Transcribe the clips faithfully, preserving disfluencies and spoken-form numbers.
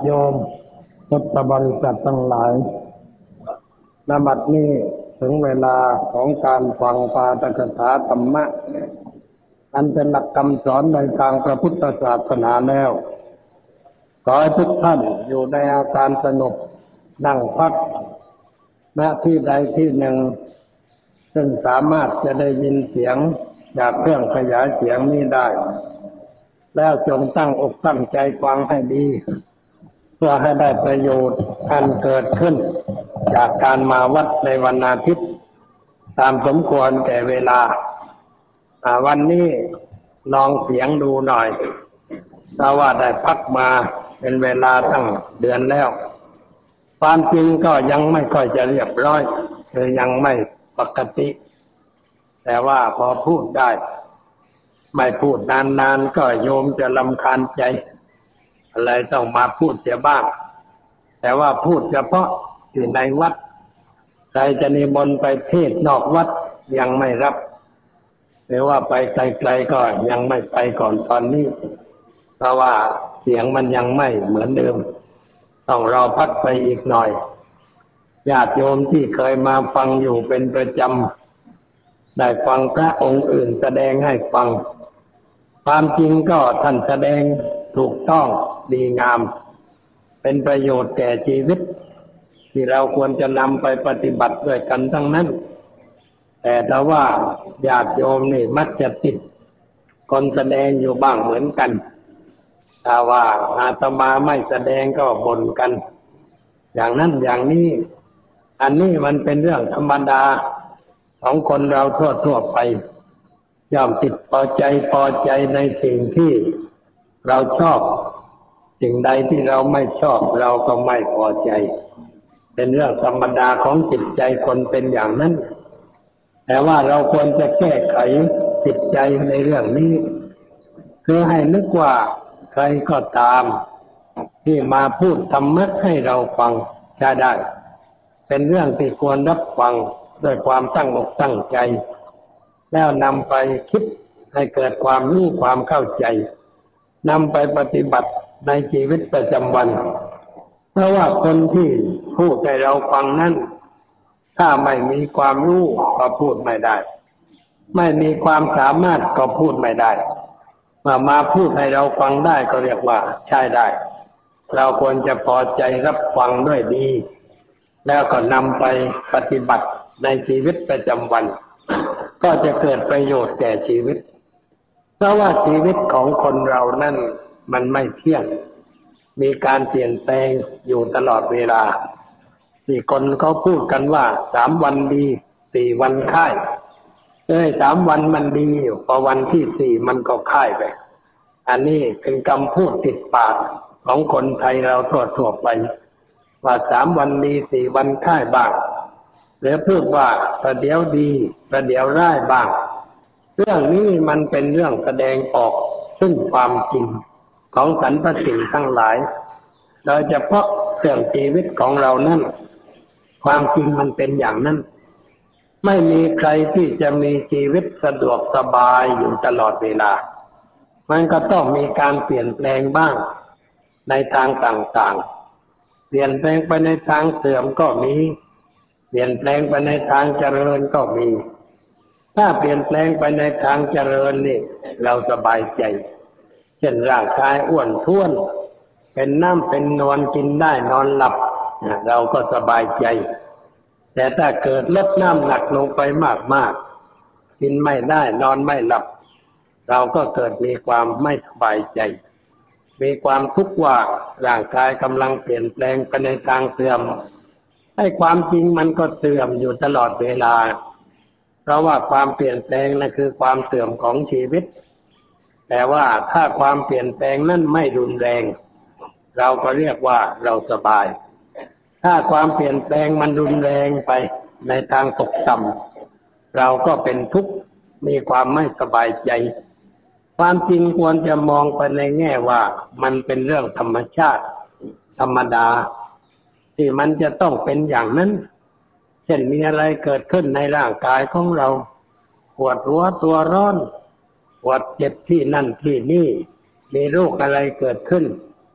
โยมพุทธบริษัททั้งหลายณ บัดนี้ถึงเวลาของการฟังปาฐกถาธรรมะอันเป็นหลักคำสอนในทางพระพุทธศาสนาแล้วขอให้ทุกท่านอยู่ในอาการสงบนั่งพักณที่ใดที่หนึ่งซึ่งสามารถจะได้ยินเสียงจากเครื่องขยายเสียงนี้ได้แล้วจงตั้งอกตั้งใจฟังให้ดีเพื่อให้ได้ประโยชน์อันเกิดขึ้นจากการมาวัดในวันอาทิตย์ตามสมควรแก่เวลาวันนี้ลองเสียงดูหน่อยเพราะว่าได้พักมาเป็นเวลาตั้งเดือนแล้วความจริงก็ยังไม่ค่อยจะเรียบร้อยคือยังไม่ปกติแต่ว่าพอพูดได้ไม่พูดนานๆก็โยมจะรำคาญใจอะไรต้องมาพูดเสียบ้างแต่ว่าพูดเฉพาะที่ในวัดใครจะนิมนต์ไปเทศนอกวัดยังไม่รับหรือว่าไปไกลๆก็ยังไม่ไปก่อนตอนนี้เพราะว่าเสียงมันยังไม่เหมือนเดิมต้องรอพักไปอีกหน่อยญาติโยมที่เคยมาฟังอยู่เป็นประจำได้ฟังพระองค์อื่นแสดงให้ฟังความจริงก็ท่านแสดงถูกต้องดีงามเป็นประโยชน์แก่ชีวิตที่เราควรจะนำไปปฏิบัติด้วยกันทั้งนั้นแต่ถ้าว่าญาติโยมนี่มักจะติดคนแสดงอยู่บ้างเหมือนกันถ้าว่าอาตมาไม่แสดงก็บ่นกันอย่างนั้นอย่างนี้อันนี้มันเป็นเรื่องธรรมดาของคนเราทั่วๆไปย่อมติดพอใจพอใจในสิ่งที่เราชอบสิ่งใดที่เราไม่ชอบเราก็ไม่พอใจเป็นเรื่องธรรมดาของจิตใจคนเป็นอย่างนั้นแต่ว่าเราควรจะแก้ไขจิตใจในเรื่องนี้คือให้นึกว่าใครก็ตามที่มาพูดธรรมะให้เราฟังใช้ได้เป็นเรื่องที่ควรรับฟังด้วยความตั้งอกตั้งใจแล้วนำไปคิดให้เกิดความรู้ความเข้าใจนำไปปฏิบัติในชีวิตประจำวันเพราะว่าคนที่พูดให้เราฟังนั้นถ้าไม่มีความรู้ก็พูดไม่ได้ไม่มีความสามารถก็พูดไม่ได้มามาพูดให้เราฟังได้ก็เรียกว่าใช้ได้เราควรจะพอใจรับฟังด้วยดีแล้วก็นำไปปฏิบัติในชีวิตประจำวันก็จะเกิดประโยชน์แก่ชีวิตเพราะว่าชีวิตของคนเรานั้นมันไม่เที่ยงมีการเปลี่ยนแปลงอยู่ตลอดเวลาที่คนเขาพูดกันว่าสามวันดีสี่วันค่ายเอ้ยสามวันมันดีอยู่พอวันที่สี่มันก็ค่ายไปอันนี้เป็นคำพูดติดปากของคนไทยเราทั่วๆไปว่าสามวันดีสี่วันค่ายบ้างหรือพูดว่าประเดี๋ยวดีประเดี๋ยวร้ายบ้างเรื่องนี้มันเป็นเรื่องแสดงออกซึ่งความจริงของสรรพสิ่งทั้งหลายโดยเฉพาะเรื่องชีวิตของเรานั้นความจริงมันเป็นอย่างนั้นไม่มีใครที่จะมีชีวิตสะดวกสบายอยู่ตลอดเวลามันก็ต้องมีการเปลี่ยนแปลงบ้างในทางต่างๆเปลี่ยนแปลงไปในทางเสื่อมก็มีเปลี่ยนแปลงไปในทางเจริญก็มีถ้าเปลี่ยนแปลงไปในทางเจริญนี่เราสบายใจเช่นร่างกายอ้วนท้วนเป็นน้ำเป็นนวลกินได้นอนหลับเราก็สบายใจแต่ถ้าเกิดลดน้ำหนักลงไปมากๆกินไม่ได้นอนไม่หลับเราก็เกิดมีความไม่สบายใจมีความทุกข์ว่าร่างกายกำลังเปลี่ยนแปลงไปในทางเสื่อมให้ความจริงมันก็เสื่อมอยู่ตลอดเวลาเพราะว่าความเปลี่ยนแปลงนั่นคือความเสื่อมของชีวิตแต่ว่าถ้าความเปลี่ยนแปลงนั้นไม่รุนแรงเราก็เรียกว่าเราสบายถ้าความเปลี่ยนแปลงมันรุนแรงไปในทางตกต่ำเราก็เป็นทุกข์มีความไม่สบายใจความจริงควรจะมองไปในแง่ว่ามันเป็นเรื่องธรรมชาติธรรมดาที่มันจะต้องเป็นอย่างนั้นเช่นมีอะไรเกิดขึ้นในร่างกายของเราปวดหัวตัวร้อนปวดเจ็บที่นั่นที่นี่มีโรคอะไรเกิดขึ้น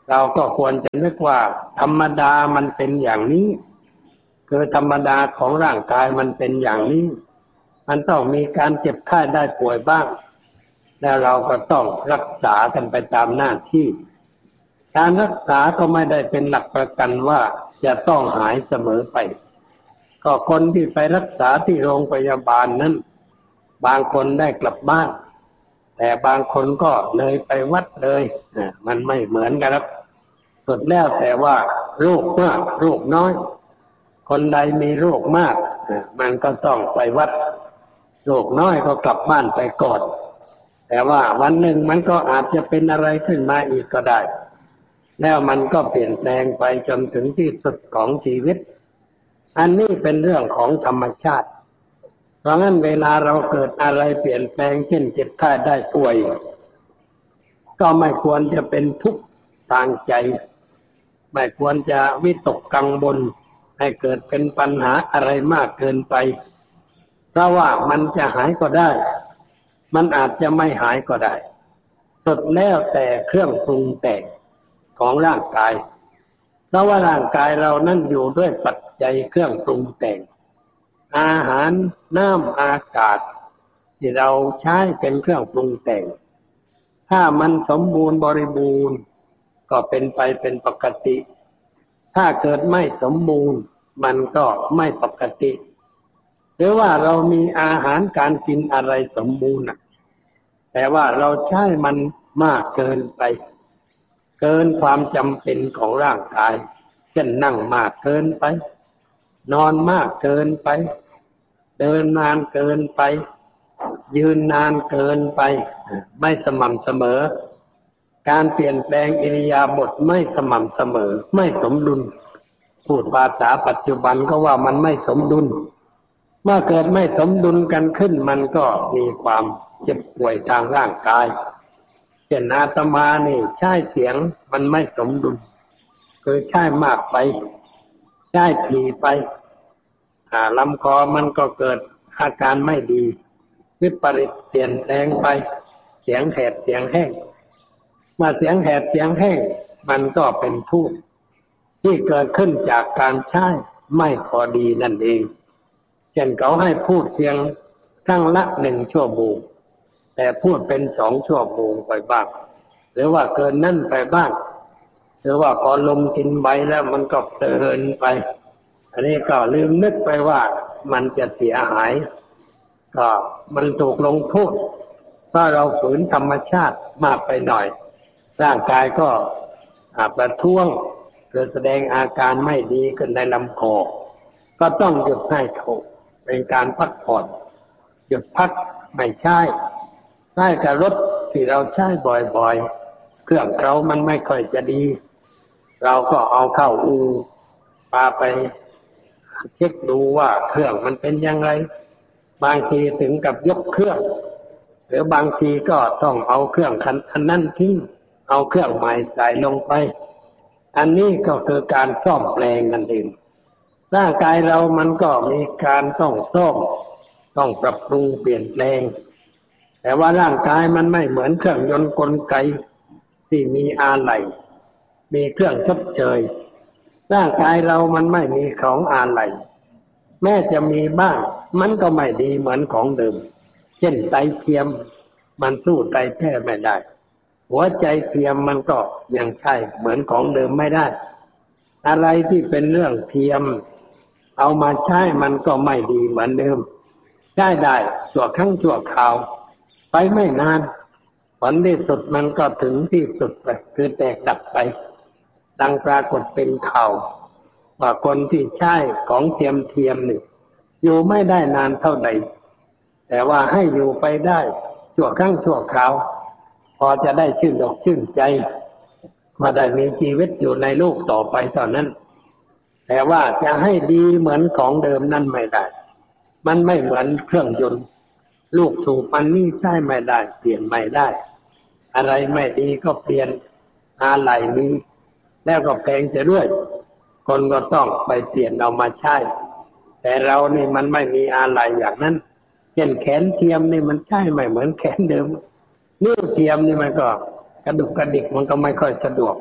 เราก็ควรจะนึกว่าธรรมดามันเป็นอย่างนี้คือธรรมดาของร่างกายมันเป็นอย่างนี้มันต้องมีการเจ็บไข้ได้ป่วยบ้างแล้วเราก็ต้องรักษากันไปตามหน้าที่การรักษาก็ไม่ได้เป็นหลักประกันว่าจะต้องหายเสมอไปก็คนที่ไปรักษาที่โรงพยาบาลนั้นบางคนได้กลับบ้านแต่บางคนก็เลยไปวัดเลยมันไม่เหมือนกันครับสุดแล้วแต่ว่าโรคมากโรคน้อยคนใดมีโรคมากมันก็ต้องไปวัดโรคน้อยก็กลับบ้านไปก่อนแต่ว่าวันหนึ่งมันก็อาจจะเป็นอะไรขึ้นมาอีกก็ได้แล้วมันก็เปลี่ยนแปลงไปจนถึงที่สุดของชีวิตอันนี้เป็นเรื่องของธรรมชาติเพราะงั้นเวลาเราเกิดอะไรเปลี่ยนแปลงเช่นเจ็บไข้ได้ป่วยก็ไม่ควรจะเป็นทุกข์ทางใจไม่ควรจะวิตกกังวลให้เกิดเป็นปัญหาอะไรมากเกินไปเพราะว่ามันจะหายก็ได้มันอาจจะไม่หายก็ได้สุดแล้วแต่เครื่องปรุงแต่งของร่างกายเพราะว่าร่างกายเรานั่นอยู่ด้วยปัจจัยเครื่องปรุงแต่งอาหารน้ำอากาศที่เราใช้เป็นเครื่องปรุงแต่งถ้ามันสมบูรณ์บริบูรณ์ก็เป็นไปเป็นปกติถ้าเกิดไม่สมบูรณ์มันก็ไม่ปกติหรือว่าเรามีอาหารการกินอะไรสมบูรณ์แต่ว่าเราใช้มันมากเกินไปเกินความจำเป็นของร่างกายเช่นนั่งมากเกินไปนอนมากเกินไปเดินนานเกินไปยืนนานเกินไปไม่สม่ำเสมอการเปลี่ยนแปลงอิริยาบถไม่สม่ำเสมอไม่สมดุลพูดภาษาปัจจุบันก็ว่ามันไม่สมดุลเมื่อเกิดไม่สมดุลกันขึ้นมันก็มีความเจ็บป่วยทางร่างกายเช่นอาตมานี่ใช้เสียงมันไม่สมดุลคือใช้มากไปใช้ถี่ไปอ่าลำคอมันก็เกิดอาการไม่ดีวิปริตเปลี่ยนแปลงไปเสียงแหบเสียงแห้งเมื่อเสียงแหบเสียงแห้งมันก็เป็นทุกข์ที่เกิดขึ้นจากการใช้ไม่พอดีนั่นเองเช่นเขาให้พูดเพียงครั้งละหนึ่งชั่วโมงแต่พูดเป็นสองชั่วโมงไปบ้างหรือว่าเกินนั่นไปบ้างหรือว่าพอลมกินไปแล้วมันก็เพลินไปอันนี้ก็ลืมนึกไปว่ามันจะเสียหายก็มันถูกลงโทษถ้าเราฝืนธรรมชาติมากไปหน่อยร่างกายก็ประท้วงเกิดแสดงอาการไม่ดีขึ้นในลำคอก็ต้องหยุดให้ถูกเป็นการพักผ่อนหยุดพักไม่ใช่ใช้กับรถที่เราใช้บ่อยๆเครื่องเรามันไม่ค่อยจะดีเราก็เอาเข้าอู่พาไปเช็คดูว่าเครื่องมันเป็นยังไงบางทีถึงกับยกเครื่องหรือบางทีก็ต้องเอาเครื่องคันนั้นทิ้งเอาเครื่องใหม่ใส่ลงไปอันนี้ก็คือการซ่อมแปลงนั่นเองร่างกายเรามันก็มีการต้องซ่อมต้องปรับปรุงเปลี่ยนแปลงแต่ว่าร่างกายมันไม่เหมือนเครื่องยนต์กลไกที่มีอะไหล่มีเครื่องชดเชยร่างกายเรามันไม่มีของอะไหล่แม้จะมีบ้างมันก็ไม่ดีเหมือนของเดิมเช่นไตเทียมมันสู้ไตแท้ไม่ได้หัวใจเทียมมันก็ยังใช่เหมือนของเดิมไม่ได้อะไรที่เป็นเรื่องเทียมเอามาใช้มันก็ไม่ดีเหมือนเดิมใช้ได้ชั่วครั้งชั่วคราวไปไม่นานผลที่สุดมันก็ถึงที่สุดไปคือแตกดับไปดังปรากฏเป็นข่าวว่าคนที่ใช้ของเทียมเทียมนี่อยู่ไม่ได้นานเท่าใดแต่ว่าให้อยู่ไปได้ชั่วครั้งชั่วคราวพอจะได้ชื่นอกชื่นใจมาได้มีชีวิตอยู่ในโลกต่อไปเท่านั้นแต่ว่าจะให้ดีเหมือนของเดิมนั่นไม่ได้มันไม่เหมือนเครื่องยนต์ลูกสูบมันนี่ใช้ไม่ได้เปลี่ยนไม่ได้อะไรไม่ดีก็เปลี่ยนอะไหล่นี้แล้วก็แพงเสียด้วยคนก็ต้องไปเปลี่ยนเอามาใช้แต่เรานี่มันไม่มีอะไหล่อย่างนั้นเช่นแขนเทียมนี่มันใช้ไม่เหมือนแขนเดิมนิ้วเทียมนี่มันก็กระดุกกระดิกมันก็ไม่ค่อยสะดวก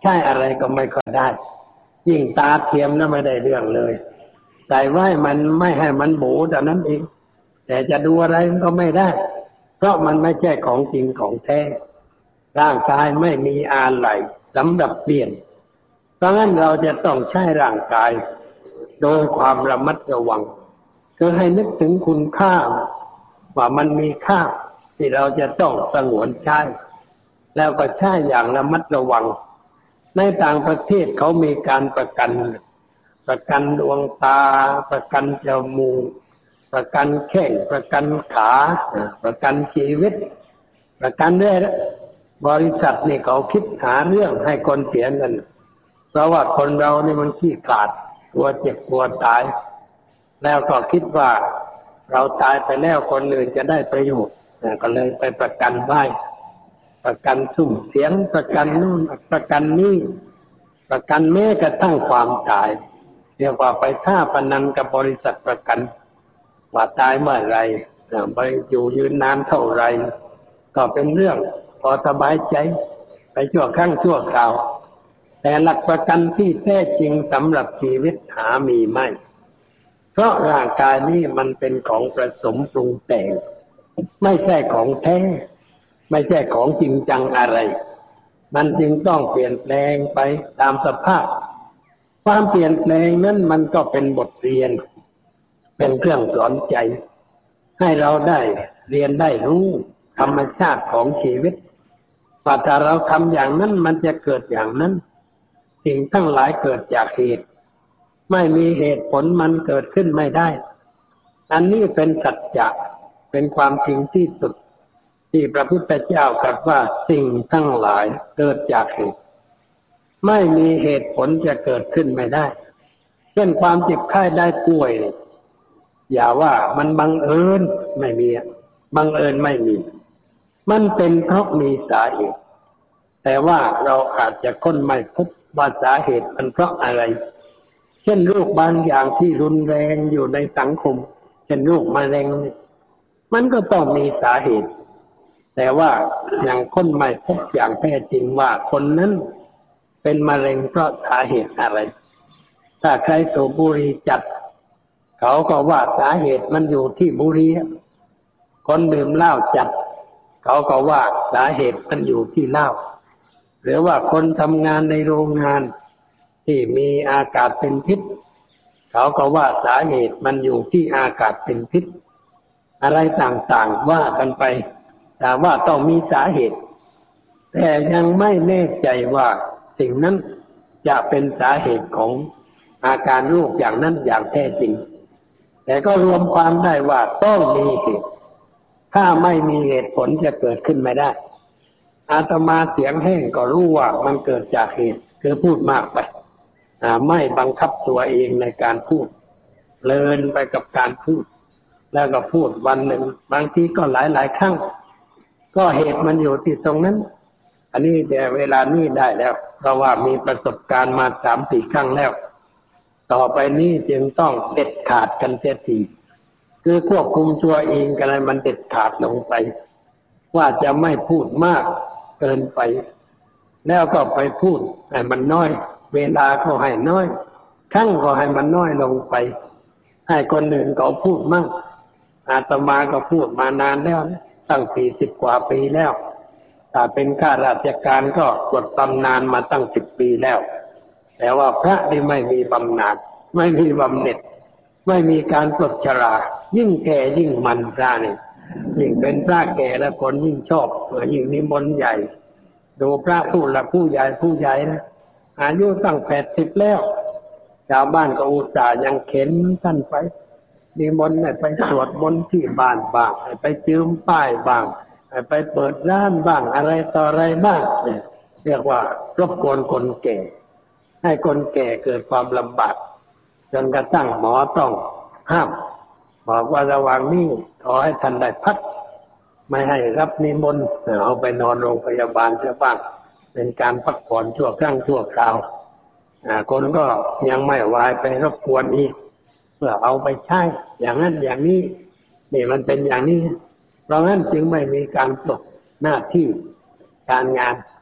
ใช่อะไรก็ไม่ค่อยได้ยิ่งตาเทียมแล้วไม่ได้เรื่องเลยใส่ไว้มันไม่ให้มันบูแต่นั้นเองแต่จะดูอะไรก็ไม่ได้เพราะมันไม่ใช่ของจริงของแท้ร่างกายไม่มีอะไรสำหรับเปลี่ยนเพราะงั้นเราจะต้องใช้ร่างกายโดยความระมัดระวังคือให้นึกถึงคุณค่าว่ามันมีค่าที่เราจะต้องสงวนใช้แล้วก็ใช้อย่างระมัดระวังในต่างประเทศเขามีการประกันประกันดวงตาประกันจมูกประกันแข้งประกันขาประกันชีวิตประกันด้วยบริษัทนี่เขาคิดหาเรื่องให้คนเสียเงินเพราะว่าคนเรานี่มันขี้ขลาดกลัวเจ็บกลัวตายแล้วก็คิดว่าเราตายไปแล้วคนอื่นจะได้ประโยชน์ก็เลยไปประกันไว้ประกันสุ่มเสียงประกันนู่นประกันนี่ประกันแม้กระทั่งความตายเรียกว่าไปท่าพนันกับบริษัทประกันว่าตายเมื่อไรไปอยู่ยืนนานเท่าไรก็เป็นเรื่องพอสบายใจไปชั่วครั้งชั่วคราวแต่หลักประกันที่แท้จริงสำหรับชีวิตหามีไม่เพราะร่างกายนี้มันเป็นของผสมปรุงแต่งไม่ใช่ของแท้ไม่ใช่ของจริงจังอะไรมันจึงต้องเปลี่ยนแปลงไปตามสภาพความเปลี่ยนแปลงนั้นมันก็เป็นบทเรียนเป็นเครื่องสอนใจให้เราได้เรียนได้รู้ธรรมชาติของชีวิตว่าถ้าเราทำอย่างนั้นมันจะเกิดอย่างนั้นสิ่งทั้งหลายเกิดจากเหตุไม่มีเหตุผลมันเกิดขึ้นไม่ได้อันนี้เป็นสัจจะเป็นความจริงที่สุดที่พระพุทธเจ้าตรัสว่าสิ่งทั้งหลายเกิดจากเหตุไม่มีเหตุผลจะเกิดขึ้นไม่ได้เช่นความเจ็บไข้ได้ป่วยอย่าว่ามันบังเอิญไม่มีบังเอิญไม่มีมันเป็นเพราะมีสาเหตุแต่ว่าเราอาจจะค้นไม่พบว่าสาเหตุมันเพราะอะไรเช่นโรคบางอย่างที่รุนแรงอยู่ในสังคมเช่นโรคมะเร็งมันก็ต้องมีสาเหตุแต่ว่ายังค้นไม่พบอย่างแท้จริงว่าคนนั้นเป็นมะเร็งเพราะสาเหตุอะไรถ้าใครสูบบุหรี่จัดเขาก็ว่าสาเหตุมันอยู่ที่บุหรี่คนดื่มเหล้าจัดเขาก็ว่าสาเหตุมันอยู่ที่เหล้าหรือว่าคนทำงานในโรงงานที่มีอากาศเป็นพิษเขาก็ว่าสาเหตุมันอยู่ที่อากาศเป็นพิษอะไรต่างๆว่ากันไปแต่ว่าต้องมีสาเหตุแต่ยังไม่แน่ใจว่าสิ่งนั้นจะเป็นสาเหตุของอาการโรคอย่างนั้นอย่างแท้จริงแต่ก็รวมความได้ว่าต้องมีเหตุถ้าไม่มีเหตุผลจะเกิดขึ้นไม่ได้อาตมาเสียงแห้งก็รู้ว่ามันเกิดจากเหตุคือพูดมากไปไม่บังคับตัวเองในการพูดเพลินไปกับการพูดแล้วก็พูดวันหนึ่งบางทีก็หลายหลายครั้งก็เหตุมันอยู่ที่ตรงนั้นอันนี้แต่เวลานี้ได้แล้วเพราะว่ามีประสบการณ์มาสามสี่ครั้งแล้วต่อไปนี้จึงต้องเด็ดขาดกันเสียทีคือควบคุมตัวเองกันให้มันเด็ดขาดลงไปว่าจะไม่พูดมากเกินไปแล้วก็ไปพูดให้มันน้อยเวลาก็ให้น้อยครั้งก็ให้มันน้อยลงไปให้คนอื่นเขาพูดมั่งอาตมาก็พูดมานานแล้วตั้งสี่สิบกว่าปีแล้วถ้าเป็นข้าราชการก็กดบำนาญมาตั้งสิบปีแล้วแต่ว่าพระนี่ไม่มีบำนาญไม่มีบำเหน็จไม่มีการปลดชรายิ่งแก่ยิ่งมันพระนี่ยิ่งเป็นพระแก่แล้วคนยิ่งชอบยิ่งนิมนต์ใหญ่ดูพระผู้หลักผู้ใหญ่ผู้ใหญ่นะอายุตั้งแปดสิบแล้วชาวบ้านก็อุตส่าห์ยังเข็นท่านไปนิมนต์ไปสวดมนต์ที่บ้านบ้างไปจืมป้ายบ้างไปเปิดร้านบ้างอะไรต่ออะไรบ้างเนี่ยเรียกว่ารบกวนคนแก่ให้คนแก่เกิดความลำบากจนกระทั่งหมอต้องห้ามบอกว่าระหว่างนี้ขอให้ท่านได้พักไม่ให้รับนิมนต์เอาไปนอนโรงพยาบาลเสียบ้างเป็นการพักผ่อนชั่วครั้งชั่วคราวคนก็ยังไม่วายไปรบกวนอีกเพื่อเอาไปใช้อย่างนั้นอย่างนี้นี่มันเป็นอย่างนี้เพราะงั้นจึงไม่มีการปลดหน้าที่การงาน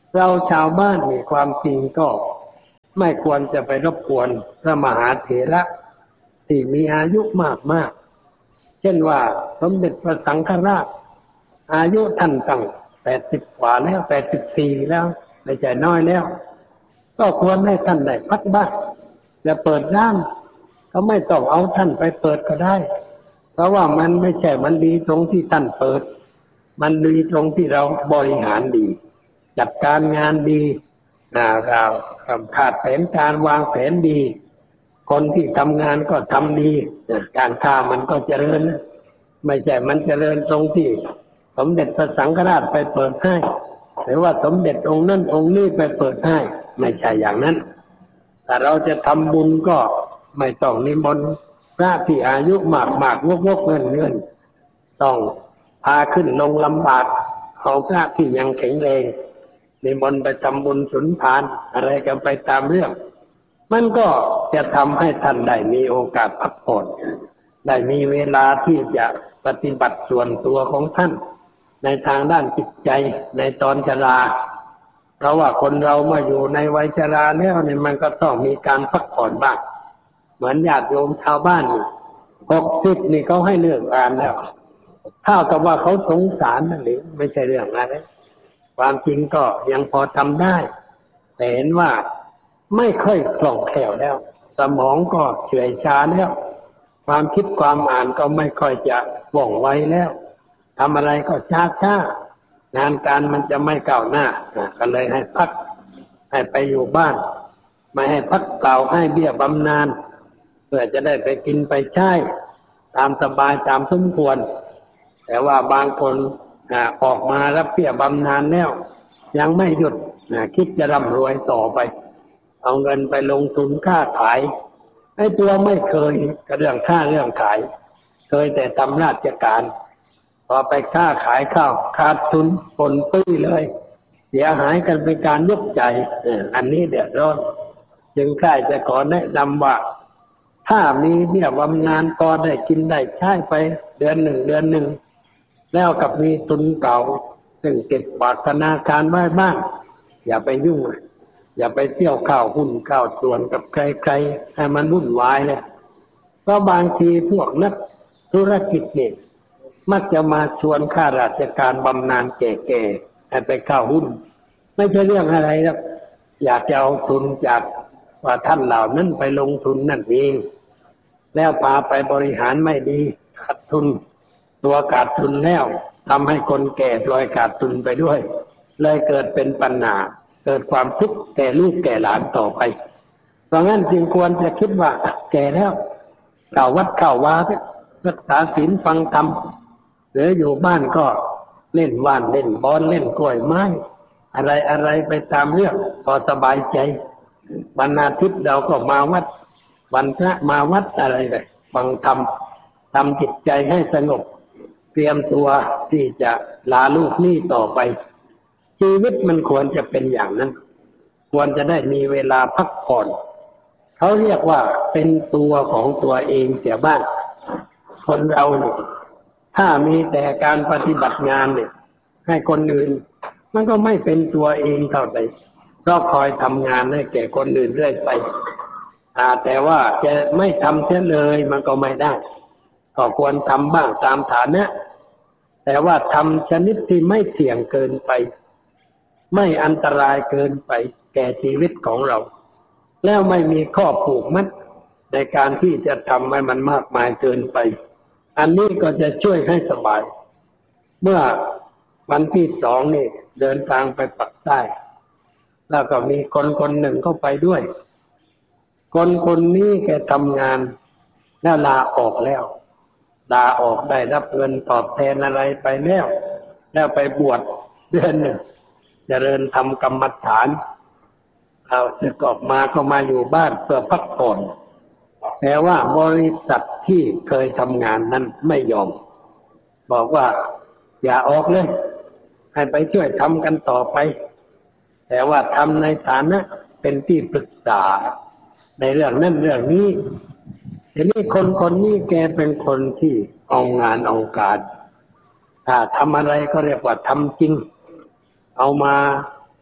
เราชาวบ้านมีความจริงก็ไม่ควรจะไปรบกวนพระมหาเถระที่มีอายุมากมากเช่นว่าสมเด็จพระสังฆราชอายุท่านตั้งแปดสิบกว่าแล้วแปดสิบสี่แล้วไม่ใช่น้อยแล้วก็ควรให้ท่านได้พักบ้างจะเปิดร้านก็ไม่ต้องเอาท่านไปเปิดก็ได้เพราะว่ามันไม่ใช่มันดีตรงที่ท่านเปิดมันดีตรงที่เราบริหารดีจัดการงานดีนะเราขาดแผนการวางแผนดีคนที่ทำงานก็ทำดีการค้ามันก็เจริญไม่ใช่มันเจริญตรงที่สมเด็จพระสังฆราชไปเปิดให้หรือว่าสมเด็จองค์นั้นองค์นี้ไปเปิดให้ไม่ใช่อย่างนั้นแต่เราจะทำบุญก็ไม่ต้องนิมนต์พระที่อายุมากมากงกงกเงินเงินต้องพาขึ้นลงลำบากเอาพระที่ยังแข็งแรงนิมนต์ไปทำบุญสุนทานอะไรกันไปตามเรื่องมันก็จะทำให้ท่านได้มีโอกาสพักผ่อนได้มีเวลาที่จะปฏิบัติส่วนตัวของท่านในทางด้านจิตใจในตอนชราเพราะว่าคนเราเมื่ออยู่ในวัยชราแล้วเนี่ยมันก็ต้องมีการพักผ่อนบ้างเหมือนญาติโยมชาวบ้านหกสิบนี่เขาให้เลิกงานแล้วเท่ากับว่าเขาสงสารนั่นเองไม่ใช่เรื่องอะไรความจริงก็ยังพอทำได้แต่เห็นว่าไม่ค่อยคล่องแคล่วแล้วสมองก็เฉื่อยชาแล้วความคิดความอ่านก็ไม่ค่อยจะว่องไวแล้วทำอะไรก็ช้าช้างานการมันจะไม่ก้าวหน้าก็เลยให้พักให้ไปอยู่บ้านไม่ให้พักเปล่าให้เบี้ยบำนาญเพื่อจะได้ไปกินไปใช้ตามสบายตามสมควรแต่ว่าบางคนออกมารับเบี้ยบำนาญแล้วยังไม่หยุดคิดจะร่ำรวยต่อไปเอาเงินไปลงทุนค้าขายไอ้ตัวไม่เคยกับเรื่องค้าเรื่องขายเคยแต่ทำราชการพอไปค้าขายข้าวขาดทุนปนปี้เลยเสียหายกันเป็นการยกใจอันนี้เดือดร้อนจึงใครจะขอแนะนำว่าถ้ามีเบี้ยบำนาญพอได้กินได้ใช้ไปเดือนหนึ่งเดือนหนึ่งแล้วกับมีทุนเก่าซึ่งเก็บฝากธนาคารไว้บ้างอย่าไปยุ่งอย่าไปเที่ยวข้าวหุ้นข้าวส่วนกับใครๆให้มันวุ่นวายเลยเพราะบางทีพวกนักธุรกิจเนี่ยมักจะมาชวนข้าราชการบำนาญแก่ๆให้ไปเข้าหุ้นไม่ใช่เรื่องอะไรหรอกอยากจะเอาทุนจากว่าท่านเหล่านั้นไปลงทุนนั่นเองแล้วพาไปบริหารไม่ดีขาดทุนตัวขาดทุนแล้วทำให้คนแก่ลอยขาดทุนไปด้วยเลยเกิดเป็นปัญหาเกิดความทุกข์แก่ลูกแก่หลานต่อไปเพราะงั้นจึงควรจะคิดว่าแก่แล้วเข้าวัดเข้าวารักษาศีลฟังธรรมหรืออยู่บ้านก็เล่นว่านเล่นบอลเล่นกล้วยไม้อะไรอะไรไปตามเรื่องพอสบายใจวันอาทิตย์เราก็มาวัดวันพระมาวัดอะไรเลยฟังธรรมทำจิตใจให้สงบเตรียมตัวที่จะลาลูกหนี้ต่อไปชีวิตมันควรจะเป็นอย่างนั้นควรจะได้มีเวลาพักผ่อนเขาเรียกว่าเป็นตัวของตัวเองเสียบ้างคนเราเนี่ยถ้ามีแต่การปฏิบัติงานเนี่ยให้คนอื่นมันก็ไม่เป็นตัวเองเท่าไหร่ก็คอยทำงานให้แก่คนอื่นเรื่อยไปอ่าแต่ว่าจะไม่ทำเสียเลยมันก็ไม่ได้ก็ควรทำบ้างตามฐานะแต่ว่าทำชนิดที่ไม่เสี่ยงเกินไปไม่อันตรายเกินไปแก่ชีวิตของเราแล้วไม่มีข้อผูกมัดในการที่จะทำให้มันมากมายเกินไปอันนี้ก็จะช่วยให้สบายเมื่อวันที่สองนี่เดินทางไปปักใต้แล้วก็มีคนคนหนึ่งเข้าไปด้วยคนคนนี้แกทำงานแล้วลาออกแล้วลาออกได้รับเงินตอบแทนอะไรไปแล้วแล้วไปบวชเดือนหนึ่งเจริญทำกรรมฐานเอาสึกออกมาก็มาอยู่บ้านเพื่อพักผ่อนแต่ว่าบริษัทที่เคยทำงานนั้นไม่ยอมบอกว่าอย่าออกเลยให้ไปช่วยทำกันต่อไปแต่ว่าทำในฐานะเป็นที่ปรึกษาในเรื่องนั้นเรื่องนี้ทีนี้คนคนนี้แกเป็นคนที่เอางานเอาการถ้าทำอะไรก็เรียกว่าทำจริงเอามา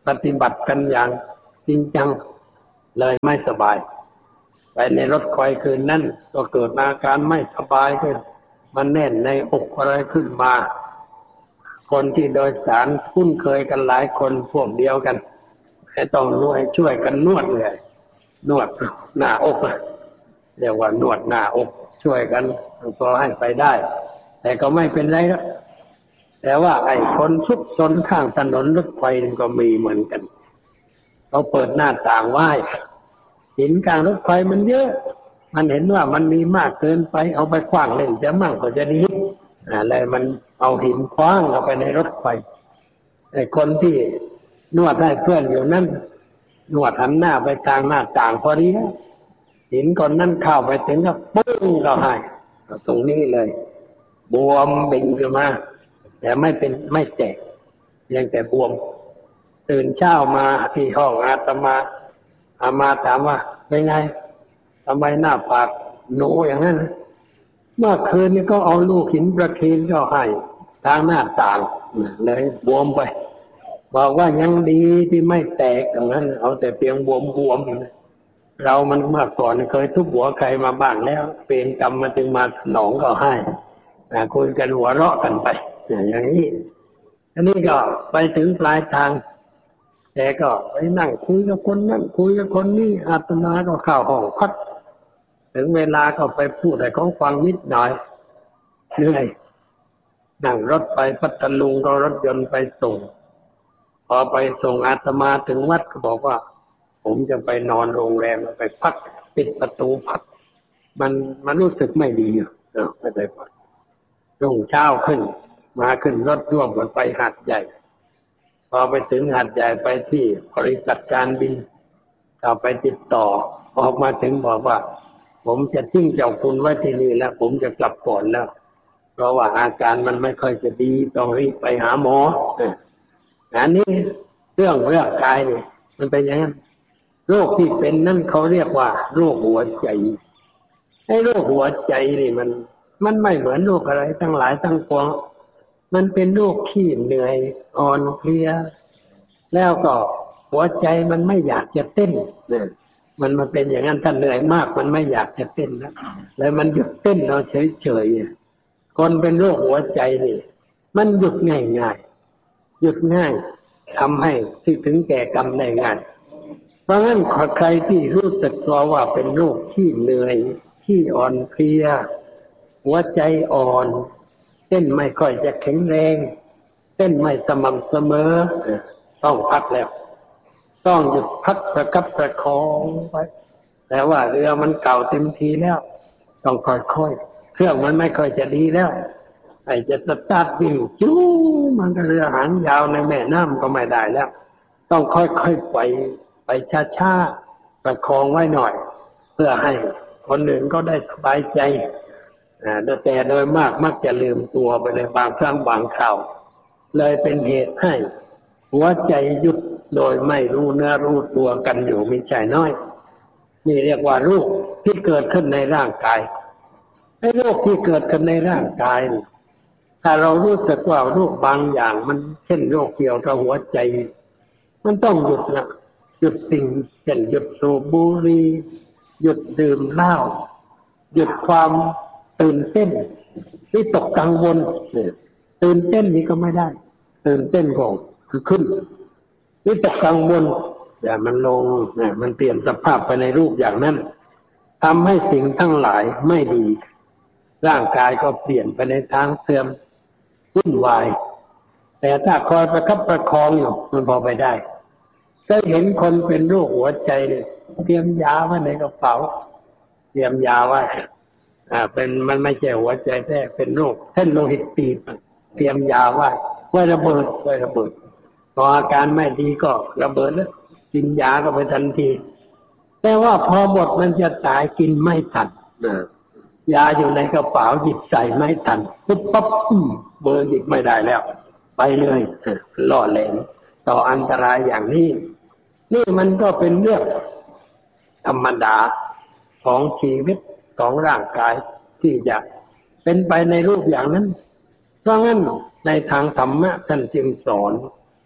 ปฏิบัติกันอย่างจริงจังเลยไม่สบายไปในรถไฟคืนนั้นก็เกิดอาการไม่สบายขึ้นมันแน่นในอกอะไรขึ้นมาคนที่โดยสารคุ้นเคยกันหลายคนพวกเดียวกันให้ต้องนวดช่วยกันนวดเลยนวดหน้าอกเรียกว่านวดหน้าอกช่วยกันพอให้ไปได้แต่ก็ไม่เป็นไรแล้วแต่ว่าไอ้คนซุกซนข้างถนนรถไฟก็มีเหมือนกันเขาเปิดหน้าต่างไว้หินกลางรถไฟมันเยอะมันเห็นว่ามันมีมากเกินไปเอาไปขว้างเล่นจะมั่งก็จะดีอะไรมันเอาหินคว้างเข้าไปในรถไฟไอ้คนที่นวดให้เพื่อนอยู่นั่นนวดหันหน้าไปทางหน้าต่างพอดีหินคนนั้นเข้าไปถึงก็ปึ้งก็ให้ตรงนี้เลยบวมบิ่งขึ้นมาแต่ไม่เป็นไม่แตกยังแต่บวมตื่นเช้ามาที่ห้องอาตมาอามาถามว่าเป็นไงทำไมหน้าผากหนูอย่างนั้นเมื่อคืนนี้ก็เอาลูกหินประเคนก็ให้ทางหน้าต่างเลยบวมไปบอกว่ายังดีที่ไม่แตกอย่างนั้นเอาแต่เพียงบวมบวมเรามันเมื่อก่อนเคยทุบหัวใครมาบ้างแล้วเป็นกรรมมาจึงมาหนองก็ให้คุยกันหัวเราะกันไปอย่างนี้อันนี้ก็ไปถึงปลายทางแต่ก็ไปนั่งคุยกับคนนั่นคุยกับคนนี้อาตมาก็เข้าห้องพักถึงเวลาก็ไปพูดให้เขาฟังนิดหน่อยเหนื่อยนั่งรถไปพัทลุงก็รถยนต์ไปส่งพอไปส่งอาตมาถึงวัดก็บอกว่าผมจะไปนอนโรงแรมไปพักปิดประตูพักมันมันรู้สึกไม่ดีอ่ะเออไม่ได้พักรุ่งเช้าขึ้นมาขึ้นรถร่วมกันไปหาดใหญ่พอไปถึงหาดใหญ่ไปที่บริษัทการบินก็ไปติดต่อออกมาถึงบอกว่าผมจะทิ้งเจ้าคุณไว้ที่นี่แล้วผมจะกลับก่อนแล้วเพราะว่าอาการมันไม่ค่อยจะดีต้องรีบไปหาหมออันนี้เรื่องเรื่องกายนี่มันเป็นอย่างนั้นโรคที่เป็นนั่นเขาเรียกว่าโรคหัวใจไอ้โรคหัวใจนี่มันมันไม่เหมือนโรคอะไรทั้งหลายทั้งปวงมันเป็นโรคขี้เหนื่อยอ่อนเพลียแล้วก็หัวใจมันไม่อยากจะเต้นเนี่ยมันมาเป็นอย่างนั้นถ้าเหนื่อยมากมันไม่อยากจะเต้นแล้วแล้วมันหยุดเต้นเราเฉยๆคนเป็นโรคหัวใจนี่มันหยุดง่ายๆหยุดง่ายทำให้ที่ถึงแก่กรรมได้ง่ายเพราะงั้นใครที่รู้สึกตัวว่าเป็นโรคขี้เหนื่อยขี้อ่อนเพลียหัวใจอ่อนเต้นไม่ค่อยจะแข็งแรงเต้นไม่สม่ำเสมอต้องพักแล้วต้องหยุดพักประคับประคองไว้แต่ว่าเรือมันเก่าเต็มทีแล้วต้องค่อยๆเครื่องมันไม่ค่อยจะดีแล้วไอ้จะสตาร์ทวิ่งจู้มันก็เรือหางยาวในแม่น้ำก็ไม่ได้แล้วต้องค่อยๆไปไปช้าๆประคองไว้หน่อยเพื่อให้คนอื่นก็ได้สบายใจแต่โดยมากมักจะลืมตัวไปในบางครั้งบางคราวเลยเป็นเหตุให้หัวใจหยุดโดยไม่รู้เนื้อรู้ตัวกันอยู่มีใจน้อยนี่เรียกว่าโรคที่เกิดขึ้นในร่างกายไอ้โรคที่เกิดขึ้นในร่างกายถ้าเรารู้สึกว่าโรคบางอย่างมันเช่นโรคเกี่ยวกับหัวใจมันต้องหยุดนะหยุดสิ่งเช่นหยุดสูบบุหรี่หยุดดื่มเหล้าหยุดความตื่นเต้นวิตกกังวลตื่นเต้นนี่ก็ไม่ได้ตื่นเต้นก็คือขึ้นวิตกกังวลแต่มันลงเนี่ยมันเปลี่ยนสภาพไปในรูปอย่างนั้นทำให้สิ่งทั้งหลายไม่ดีร่างกายก็เปลี่ยนไปในทางเสื่อมวุ่นวายแต่ถ้าคอยประคับประคองอยู่มันพอไปได้ถ้าเห็นคนเป็นโรคหัวใจเนี่ยเตรียมยาไว้ในกระเป๋าเตรียมยาไว้อ่าเป็นมันไม่ใช่หัวใจแท้เป็นโรคเส้นโลหิตตีบเตรียมยาไว้ไว้ระเบิดไว้ระเบิดพออาการไม่ดีก็ระเบิดแล้วกินยาก็ไปทันทีแต่ว่าพอหมดมันจะตายกินไม่ทันยาอยู่ในกระเป๋าหยิบใส่ไม่ทันปุ๊บปั๊บเบอร์หยิบไม่ได้แล้วไปเลยล่อแหลมต่ออันตรายอย่างนี้นี่มันก็เป็นเรื่องธรรมดาของชีวิตของร่างกายที่จะเป็นไปในรูปอย่างนั้นเพราะงั้นในทางธรรมะท่านจึงสอนใ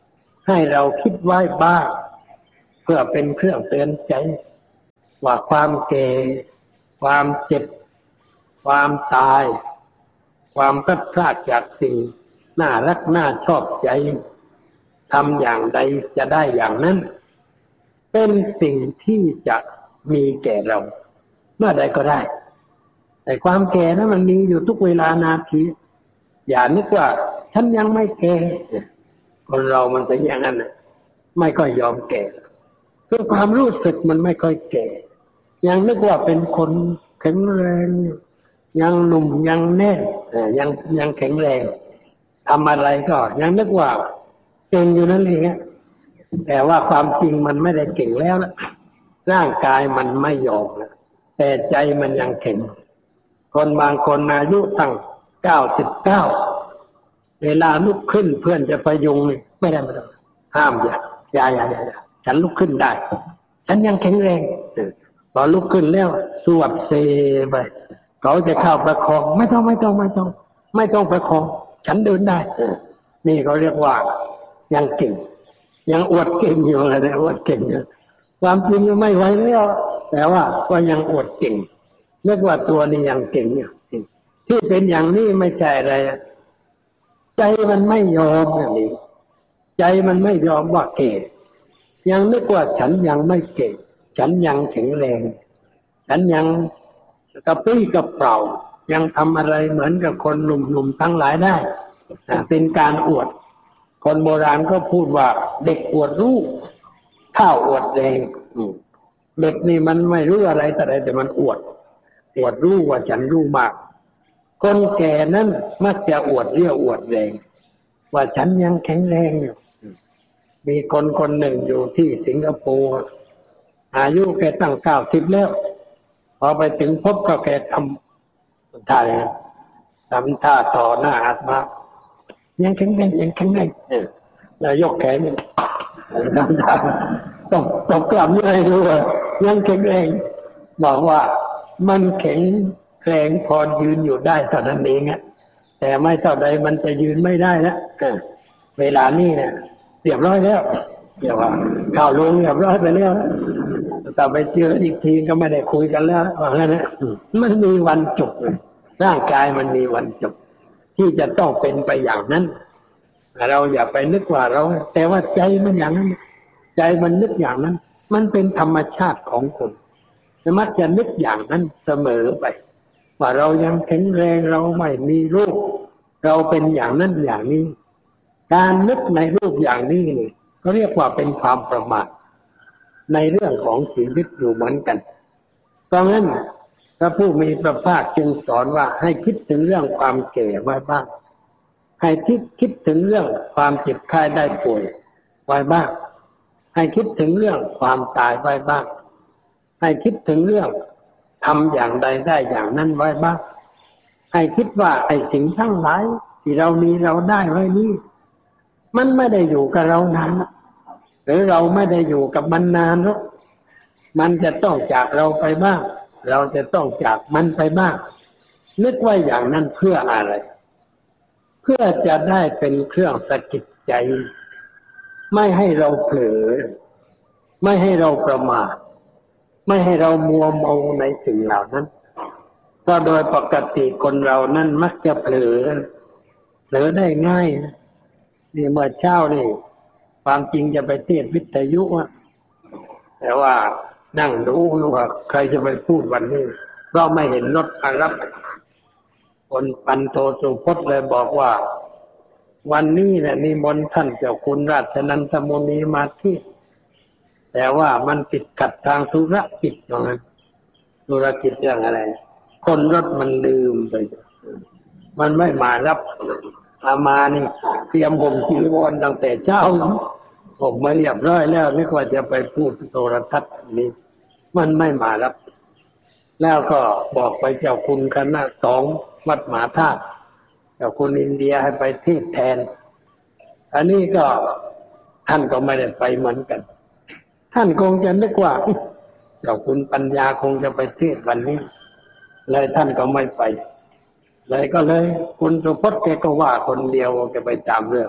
ให้เราคิดไว้บ้างเพื่อเป็นเครื่องเตือนใจว่าความแก่ความเจ็บความตายความพลัดพรากจากสิ่งน่ารักน่าชอบใจทำอย่างใดจะได้อย่างนั้นเป็นสิ่งที่จะมีแก่เราเมื่อใดก็ได้แต่ความแก่นั้นมันมีอยู่ทุกเวลานาทีอย่านึกว่าฉันยังไม่แก่คนเรามันเป็นอย่างนั้นไม่ค่อยยอมแก่คือความรู้สึกมันไม่ค่อยแก่ยังนึกว่าเป็นคนแข็งแรงยังหนุ่มยังแน่นยังยังแข็งแรงทำอะไรก็ยังนึกว่าเก่งอยู่นั่นเองแต่ว่าความจริงมันไม่ได้เก่งแล้วนะร่างกายมันไม่ยอมนะแต่ใจมันยังแข็งคนบางคนอายุตั้งเก้าสิบเก้าเวลาลุกขึ้นเพื่อนจะพยุงไม่ได้ไม่ได้ห้ามอย่าอย่าอย่าอย่าฉันลุกขึ้นได้ฉันยังแข็งแรงพอลุกขึ้นแล้วสวดเซไปเขาจะเข้าประคองไม่ต้องไม่ต้องไม่ต้องไม่ต้องประคองฉันเดินได้นี่เขาเรียกว่ายังเก่งยังอวดเก่งอยู่อะไรอวดเก่งอยู่ความจริงไม่ไหวแล้วแต่ว่าก็ยังอวดเก่งเรียกว่าตัวนี้ยังเก่งอยู่ที่เป็นอย่างนี้ไม่ใช่อะไรใจมันไม่ยอมอย่างนี้ใจมันไม่ยอมว่าเก่งยังนึกว่าฉันยังไม่เก่งฉันยังแข็งแรงฉันยังกระปรี้กระเปร่ายังทำอะไรเหมือนกับคนหนุ่มๆทั้งหลายได้เป็นการอวดคนโบราณก็พูดว่าเด็กอวดรู้ข้าวอวดแรงเด็กนี่มันไม่รู้อะไรแต่ใดแต่มันอวดอวดรู้ว่าฉันรู้มากคนแก่นั้นมักจะอวดเรี่ยวอวดแรงว่าฉันยังแข็งแรงอยู่มีคนคนหนึ่งอยู่ที่สิงคโปร์อายุแกตั้งเก้าสิบแล้วพอไปถึงพบก็แกทำท่าเลยทำท่าต่อหน้าอาตมายังแข็งแรงยังแข็งแรงแล้วยกแขนทำท่าต้องต้องกลับยังไงรู้ว่ายังแข็งแรงบอกว่ามันแข็งแรงพอยืนอยู่ได้เท่านั้นเองอะแต่ไม่เท่าใดมันจะยืนไม่ได้แล้วเวลานี้เนี่ยเรียบร้อยแล้วเดี๋ยวว่าข่าวลงเรียบร้อยไปแล้วแต่ไปเจออีกทีก็ไม่ได้คุยกันแล้วว่างั้นนะมันมีวันจบร่างกายมันมีวันจบที่จะต้องเป็นไปอย่างนั้นเราอย่าไปนึกว่าเราแต่ว่าใจมันอย่างนั้นใจมันนึกอย่างนั้นมันเป็นธรรมชาติของคนมักจะนึกอย่างนั้นเสมอไปว่าเรายังแข็งแรงเราไม่มีโรคเราเป็นอย่างนั้นอย่างนี้การนึกในรูปอย่างนี้นี่ก็เรียกว่าเป็นความประมาทในเรื่องของชีวิตอยู่เหมือนกันเพราะงั้นพระผู้มีพระภาคจึงสอนว่าให้คิดถึงเรื่องความแก่ไว้บ้างให้คิดคิดถึงเรื่องความเจ็บไข้ได้ป่วยไว้บ้างให้คิดถึงเรื่องความตายไว้บ้างให้คิดถึงเรื่องทำอย่างใดได้อย่างนั้นไว้บ้างให้คิดว่าไอ้สิ่งทั้งหลายที่เรามีเราได้ไว้นี้มันไม่ได้อยู่กับเรานานหรือเราไม่ได้อยู่กับมันนานหรอกมันจะต้องจากเราไปบ้างเราจะต้องจากมันไปบ้างนึกว่าอย่างนั้นเพื่ออะไรเพื่อจะได้เป็นเครื่องสะกิดใจไม่ให้เราเผลอไม่ให้เราประมาทไม่ให้เรามัวเมาในสิ่งเหล่านั้นเพราะโดยปกติคนเรานั้นมักจะเผลอเผลอได้ง่ายนี่เมื่อเช้านี่ความจริงจะไปเทศวิทยุอ่ะแต่ว่านั่งดูว่าใครจะไปพูดวันนี้เราไม่เห็นรถมารับคนปันโทสุพจน์เลยบอกว่าวันนี้เนี่ยนิมนต์ท่านเจ้าคุณราชนันทมุนีมาที่แต่ว่ามันติดขัดทางธุรกิจอย่างนั้นธุรกิจเรื่องอะไรคนรถมันลืมไปมันไม่มารับอามานี่เตรียมผมจีวรตั้งแต่เช้าผมมาเรียบร้อยแล้วนึกว่าจะไปพูดโทรทัศน์นี้มันไม่มารับแล้วก็บอกไปเจ้าคุณคณะสองวัดหมหาธาตุเจ้าคุณอินเดียให้ไปเทศแทนอันนี้ก็ท่านก็ไม่ได้ไปเหมือนกันท่านคงจะนึกว่าเจ้าคุณปัญญาคงจะไปเทศวันนี้เลยท่านก็ไม่ไปเลยก็เลยคุณสุพจน์แกก็ว่าคนเดียวแกไปตามเรื่อง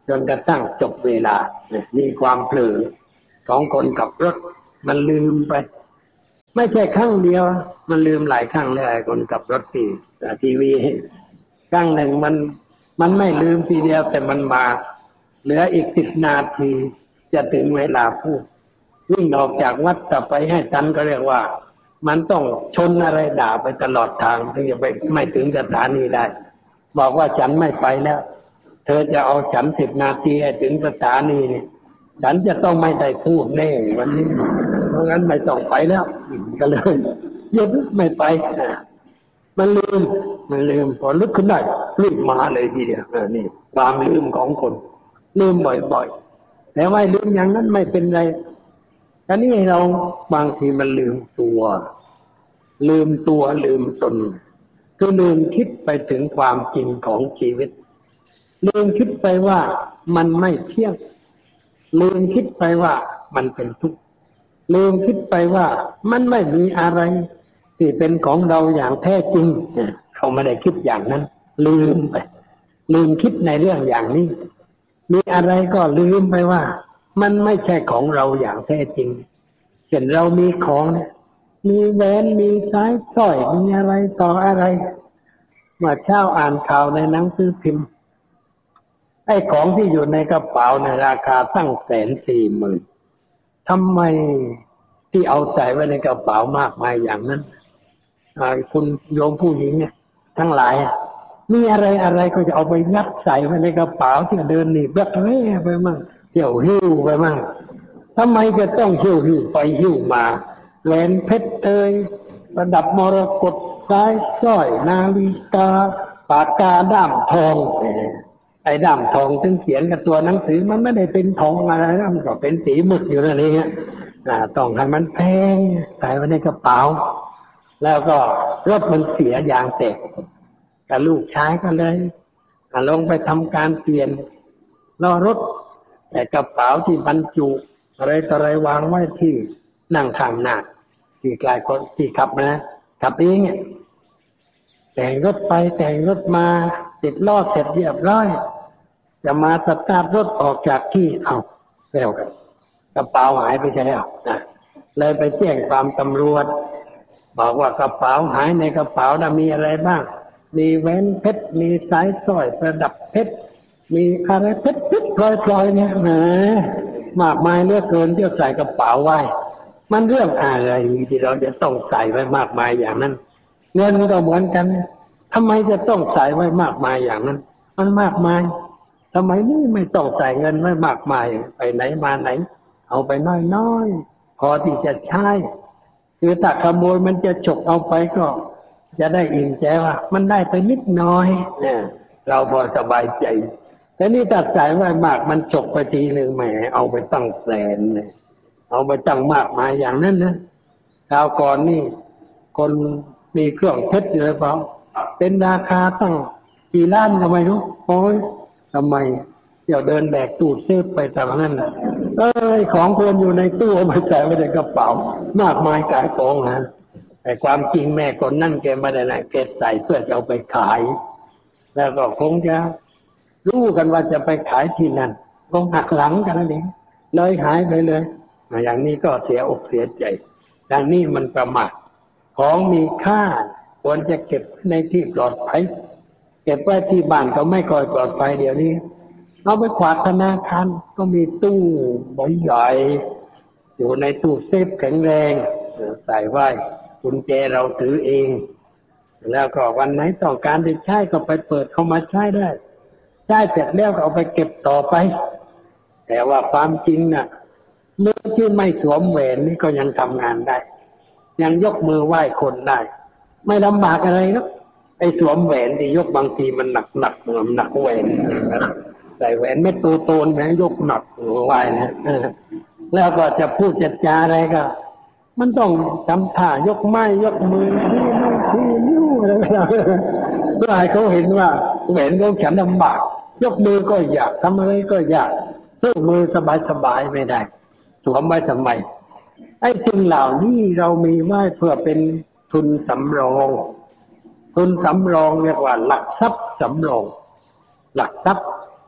จนกระทั่งจบเวลามีความเผลอของคนขับรถมันลืมไปไม่ใช่ครั้งเดียวมันลืมหลายครั้งเลยคนขับรถที่ทีวีครั้งหนึ่งมันมันไม่ลืมทีเดียวแต่มันมาเหลืออีกสิบนาทีจะถึงเวลาพูดวิ่งออกจากวัดจะไปให้ทันก็เรียกว่ามันต้องชนอะไรด่าไปตลอดทางถึงจะไปไม่ถึงสถานีได้บอกว่าฉันไม่ไปแล้วเธอจะเอาฉันสิบนาทีให้ถึงสถานีนี่ฉันจะต้องไม่ได้พูดแน่วันนี้เพราะงั้นไม่ต้องไปแล้วก็เลยหยุดไม่ไปมันลืมมันลืมพอลุกขึ้นได้รีบมาเลยทีเดียวนี่ความลืมของคนลืมบ่อยๆแต่ว่าลืมอย่างนั้นไม่เป็นไรอันนี้เราบางทีมันลืมตัวลืมตัวลืมตนคือลืมคิดไปถึงความจริงของชีวิตลืมคิดไปว่ามันไม่เที่ยงลืมคิดไปว่ามันเป็นทุกข์ลืมคิดไปว่ามันไม่มีอะไรที่เป็นของเราอย่างแท้จริงเขาไม่ได้คิดอย่างนั้นลืมไปลืมคิดในเรื่องอย่างนี้มีอะไรก็ลืมไปว่ามันไม่ใช่ของเราอย่างแท้จริงเช่นเรามีของเนี่ยมีแหวนมีสายสร้อยมีอะไรต่ออะไรเมื่อเช้าอ่านข่าวในหนังสือพิมพ์ไอ้ของที่อยู่ในกระเป๋าในราคาตั้งแสนสี่หมื่นทำไมที่เอาใส่ไว้ในกระเป๋ามากมายอย่างนั้นคุณโยมผู้หญิงเนี่ยทั้งหลายมีอะไรอะไรก็จะเอาไปยัดใส่ไว้ในกระเป๋าที่เดินหนีบแบบเฮ้ไปมั่งเที่ยวหิ้วไปมั่งทำไมจะต้องหิ้วหิ้วไปหิ้วมาแหวนเพชรเอ่ยประดับมรกตสายสร้อยนาฬิกาปากกาด้ามทองไอ้ด้ามทองซึ่งเขียนกับตัวหนังสือมันไม่ได้เป็นทองอะไรนะมันก็เป็นสีหมึกอยู่นั่นเองนะต้องให้มันแพงใส่ไว้ในกระเป๋าแล้วก็รถมันเสียยางแตกกับลูกชายก็เลยลงไปทำการเปลี่ยนล้อรถแต่กระเป๋าที่บรรจุอะไรต่ออะไรวางไว้ที่นั่งข้างหน้าที่กลายคนที่ขับนะขับเองเนี่ยแต่งรถไปแต่งรถมาติดล้อเสร็จเรียบร้อยจะมาสตาร์ทรถออกจากที่เอาแล้วกันกระเป๋าหายไปแล้วนะเลยไปแจ้งความตำรวจบอกว่ากระเป๋าหายในกระเป๋าน่ะมีอะไรบ้างมีแหวนเพชรมีสายสร้อยประดับเพชรมีอะไรเพชรเพชรพลอยๆเนี่ยนะมากมายเหลือเกินที่ใส่กระเป๋าไว้มันเรื่องอะไรที่เราจะต้องใส่ไว้มากมายอย่างนั้นเงินก็เหมือนกันทำไมจะต้องใส่ไว้มากมายอย่างนั้นมันมากมายทำไมนี่ไม่ต้องใส่เงินไว้มากมายไปไหนมาไหนเอาไปน้อยๆพอที่จะใช้คือถ้าขโมยมันจะฉกเอาไปก็จะได้อิ่มใจว่ามันได้ไปนิดน้อยเนี่ยเราพอสบายใจแต่นี่ถ้าใส่ไว้มากมันฉกไปทีหนึ่งแหมเอาไปตั้งแสนเลยเอาไปตั้งมากมายอย่างนั้นนะคราวก่อนนี่คนมีเครื่องเพชรอยู่หรือเปล่าเป็นราคาตั้งกี่ล้านก็ไม่รู้โอ้ยทำไมเดี๋ยวเดินแบกตู้เซฟไปแต่ว่านั่นเอ้ยของควรอยู่ในตู้ไม่ใส่ไว้ในกระเป๋ามากมายกายกองนะแต่ความจริงแม่คนนั่นแกไม่ได้ไหนแกใส่เพื่อจะเอาไปขายแล้วก็คงจะรู้กันว่าจะไปขายที่นั่นคงหักหลังกันนั่นเองเลยหายไปเลยอย่างนี้ก็เสียอกเสียใจดังนี้มันประมาทของมีค่าควรจะเก็บในที่ปลอดภัยเก็บไว้ที่บ้านก็ไม่ค่อยปลอดภัยเดี๋ยวนี้เอาไปฝากธนาคารก็มีตู้ใบใหญ่อยู่ในตู้เซฟแข็งแรงใส่ไว้กุญแจเราถือเองแล้วก็วันไหนต้องการจะใช้ก็ไปเปิดเข้ามาใช้ได้ใช้เสร็จแล้วก็เอาไปเก็บต่อไปแต่ว่าความจริงน่ะเมื่อที่ไม่สวมแหวนนี่ก็ยังทำงานได้ยังยกมือไหว้คนได้ไม่ลำบากอะไรครับไอ้สวมแหวนที่ยกบางทีมันหนักหนักเหมือนหนักแหวนใส่แหวนเม็ดโตๆแหวนยกหนักไหว้นะแล้วก็จะพูดจะจาอะไรก็มันต้องทำท่ายกไม้ยกมือที่นู่นที่นิ้วอะไรแบบนี้เพื่อให้เขาเห็นว่าแหวนของฉันลำบากยกมือก็อยากทำอะไรก็อยากเพื่อมือสบายๆไม่ได้สวมไว้ทำไมไอ้สิ่งเหล่านี้เรามีไว้เพื่อเป็นทุนสำรองทุนสำรองเรียกว่าหลักทรัพย์สำรองหลักทรัพย์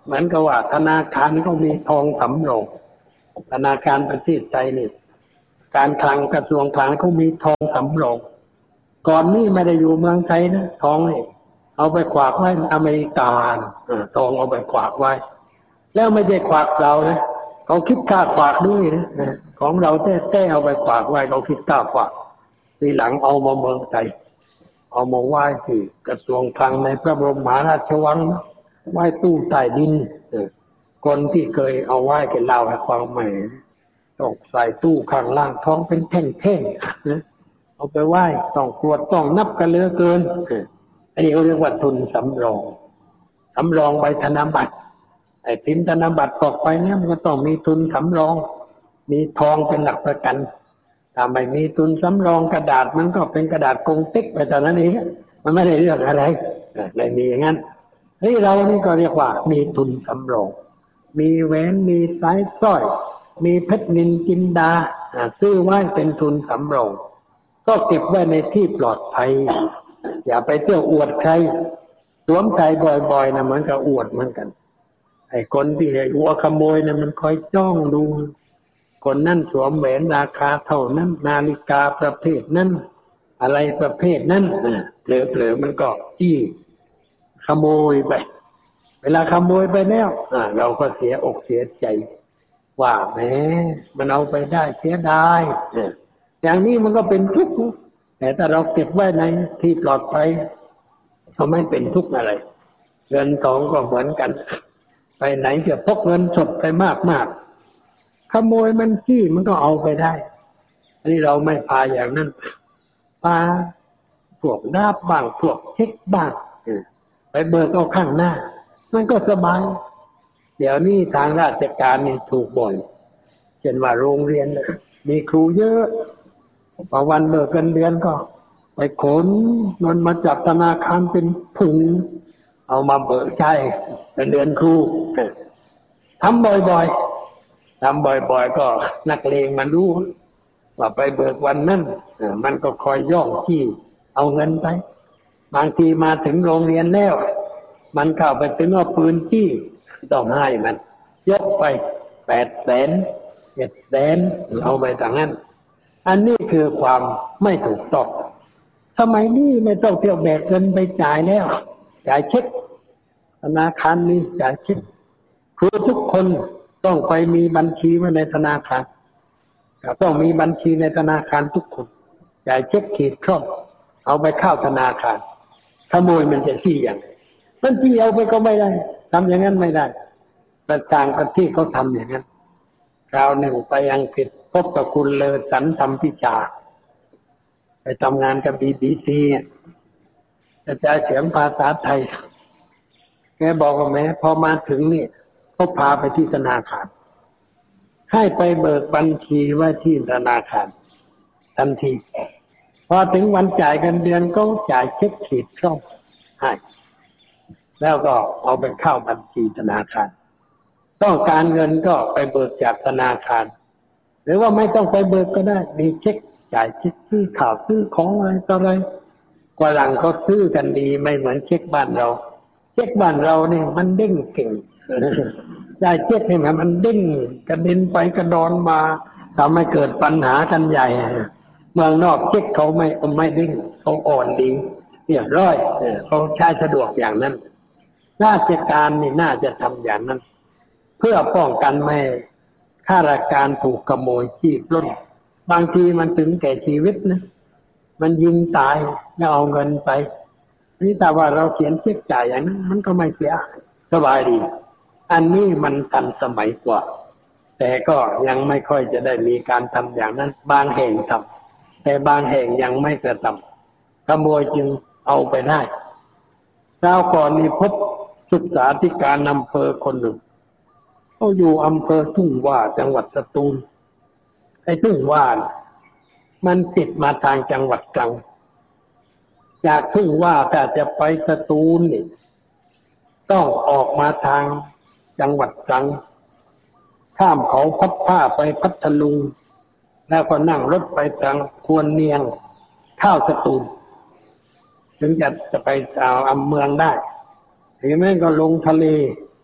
เหมือนกับว่าธนาคารก็มีทองสำรองธนาคารประเทศไทยนี่การคลังกระทรวงคลังเขามีทองสำรองก่อนนี้ไม่ได้อยู่เมืองไทยนะทองนี่เอาไปขวากไว้อเมริกาทองเอาไปขวากไว้แล้วไม่ได้ขวากเรานะเขาคิดค่าขวากด้วยนะของเราแท้ๆเอาไปขวากไว้เขาคิดค่าขวากทีหลังเอามาเมืองไทยเอามาไหว้ที่กระทรวงคลังในพระบรมมหาราชวังไหว้ตู้ใต้ดินคนที่เคยเอาไหว้กันเล่าให้ฟังใหม่ต้องใส่ตู้ข้างล่างท้องเป็นแท่งๆนะเอาไปไหว้ต้องตรวจต้องนับกันเหลือเกินอันนี้เขาเรียกว่าทุนสำรองสำรองใบธนบัตรไอ้พิมพ์ธนบัตรออกไปเนี่ยมันก็ต้องมีทุนสำรองมีทองเป็นหลักประกันถ้าไม่มีทุนสำรองกระดาษมันก็เป็นกระดาษกงติ๊กไปแต่นั้นเองมันไม่ได้เรื่องอะไรเลยมีอย่างนั้นที่เรานี่ก็เรียกว่ามีทุนสำรองมีแหวนมีสายสร้อยมีเพชรนินจินดาซื้อไว้เป็นทุนสำรองก็เก็บไว้ในที่ปลอดภัยอย่าไปเที่ยวอวดใครสวมใส่บ่อยๆนะเหมือนกับอวดเหมือนกันไอ้คนที่หัวขโมยนะมันคอยจ้องดูคนนั่นสวมแหวนราคาเท่านั้นนาฬิกาประเภทนั้นอะไรประเภทนั้นเผลอๆมันก็จี้ขโมยไปเวลาขโมยไปแล้วเราก็เสียอกเสียใจว่าแหมมันเอาไปได้เสียดายอย่างนี้มันก็เป็นทุกข์แต่ถ้าเราเก็บไว้ในที่ปลอดภัยก็ไม่เป็นทุกข์อะไรเงินทองก็เหมือนกันไปไหนจะพกเงินสดไปมากๆขโมยมันขี้มันก็เอาไปได้อันนี้เราไม่พาอย่างนั้นพาพวกนาบบ้างพวกเช็คบ้างไปเบิกเอาข้างหน้ามันก็สบายเดี๋ยวนี้ทางราชการนี่ถูกบ่อยเช่นว่าโรงเรียนมีครูเยอะพอวันเบิกเงินเดือนก็ไปขนเงินมาจากธนาคารเป็นถุงเอามาเบิกใช้เงินเดือนครูทำบ่อยๆทำบ่อยๆก็นักเลงมันรู้ว่าไปเบิกวันนั้นมันก็คอยย่องที่เอาเงินไปบางทีมาถึงโรงเรียนแล้วมันเข้าไปถึงเอาปืนจี้ต้องให้มันยกไปแปดแสนเจ็ดแสนเอาไปต่างนั้นอันนี้คือความไม่ถูกต้องสมัยนี้ไม่ต้องเที่ยวแบกเงินไปจ่ายแล้วจ่ายเช็คธนาคารนี้จ่ายเช็คครูทุกคนต้องไปมีบัญชีไว้ในธนาคารต้องมีบัญชีในธนาคารทุกคนจ่ายเช็คขีดครอบเอาไปเข้าธนาคารขโมยมันจะขี้อย่างมันขี้เอาไปก็ไม่ได้ทำอย่างนั้นไม่ได้แต่ต่างประเทศเขาทำอย่างนั้นคราวหนึ่งไปอังกฤษพบกับคุณเลอสันทำพิชาไปทำงานกับบีบีซีกระจายเสียงภาษาไทยแกบอกว่าแม้พอมาถึงนี่เขาพาไปที่ธนาคารให้ไปเบิกบัญชีไว้ที่ธนาคารทันทีพอถึงวันจ่ายเงินเดือนก็จ่ายเช็คขีดช่องให้แล้วก็เอาไปเข้าบัญชีธนาคารต้องการเงินก็ไปเบิกจากธนาคารหรือว่าไม่ต้องไปเบิกก็ได้มีเช็คจ่ายเช็คซื้อข่าวซื้อของอะไรต่ออะไรกว่าหลังเขาซื้อกันดีไม่เหมือนเช็คบ้านเราเช็คบ้านเราเนี่ยมันเด้งเก่งได้เช็คให้มันเด้งกระเด็นไปกระดอนมาทำให้เกิดปัญหากันใหญ่เมืองนอกเช็คเขาไม่ไม่เด้งเขาอ่อนดีเรียบร้อยเขาใช้สะดวกอย่างนั้นราชการนี่น่าจะทำอย่างนั้นเพื่อป้องกันไม่ข้าราชการถูกขโมยจี้ปล้นบางทีมันถึงแก่ชีวิตนะมันยิงตายแล้วเอาเงินไปนี่แต่ว่าเราเขียนเช็คจ่ายอย่างนั้นมันก็ไม่เสียสบายดีอันนี้มันทันสมัยกว่าแต่ก็ยังไม่ค่อยจะได้มีการทำอย่างนั้นบางแห่งทำแต่บางแห่งยังไม่กระทำขโมยจึงเอาไปได้คราวก่อนนี้พบศึกษาธิการอำเภอคนหนึ่งเขาอยู่อำเภอทุ่งว่าจังหวัดสตูลไอ้ทุ่งว่ามันติดมาทางจังหวัดตรังจากทุ่งว่าถ้าจะไปสตูลนี่ต้องออกมาทางจังหวัดตรังข้ามเขาพัดผ้าไปพัทลุงแล้วก็นั่งรถไปทางควรเนียงเข้าสตูลถึงจะจะไปเอาอำเมืองได้หรือไม่ก็ลงทะเล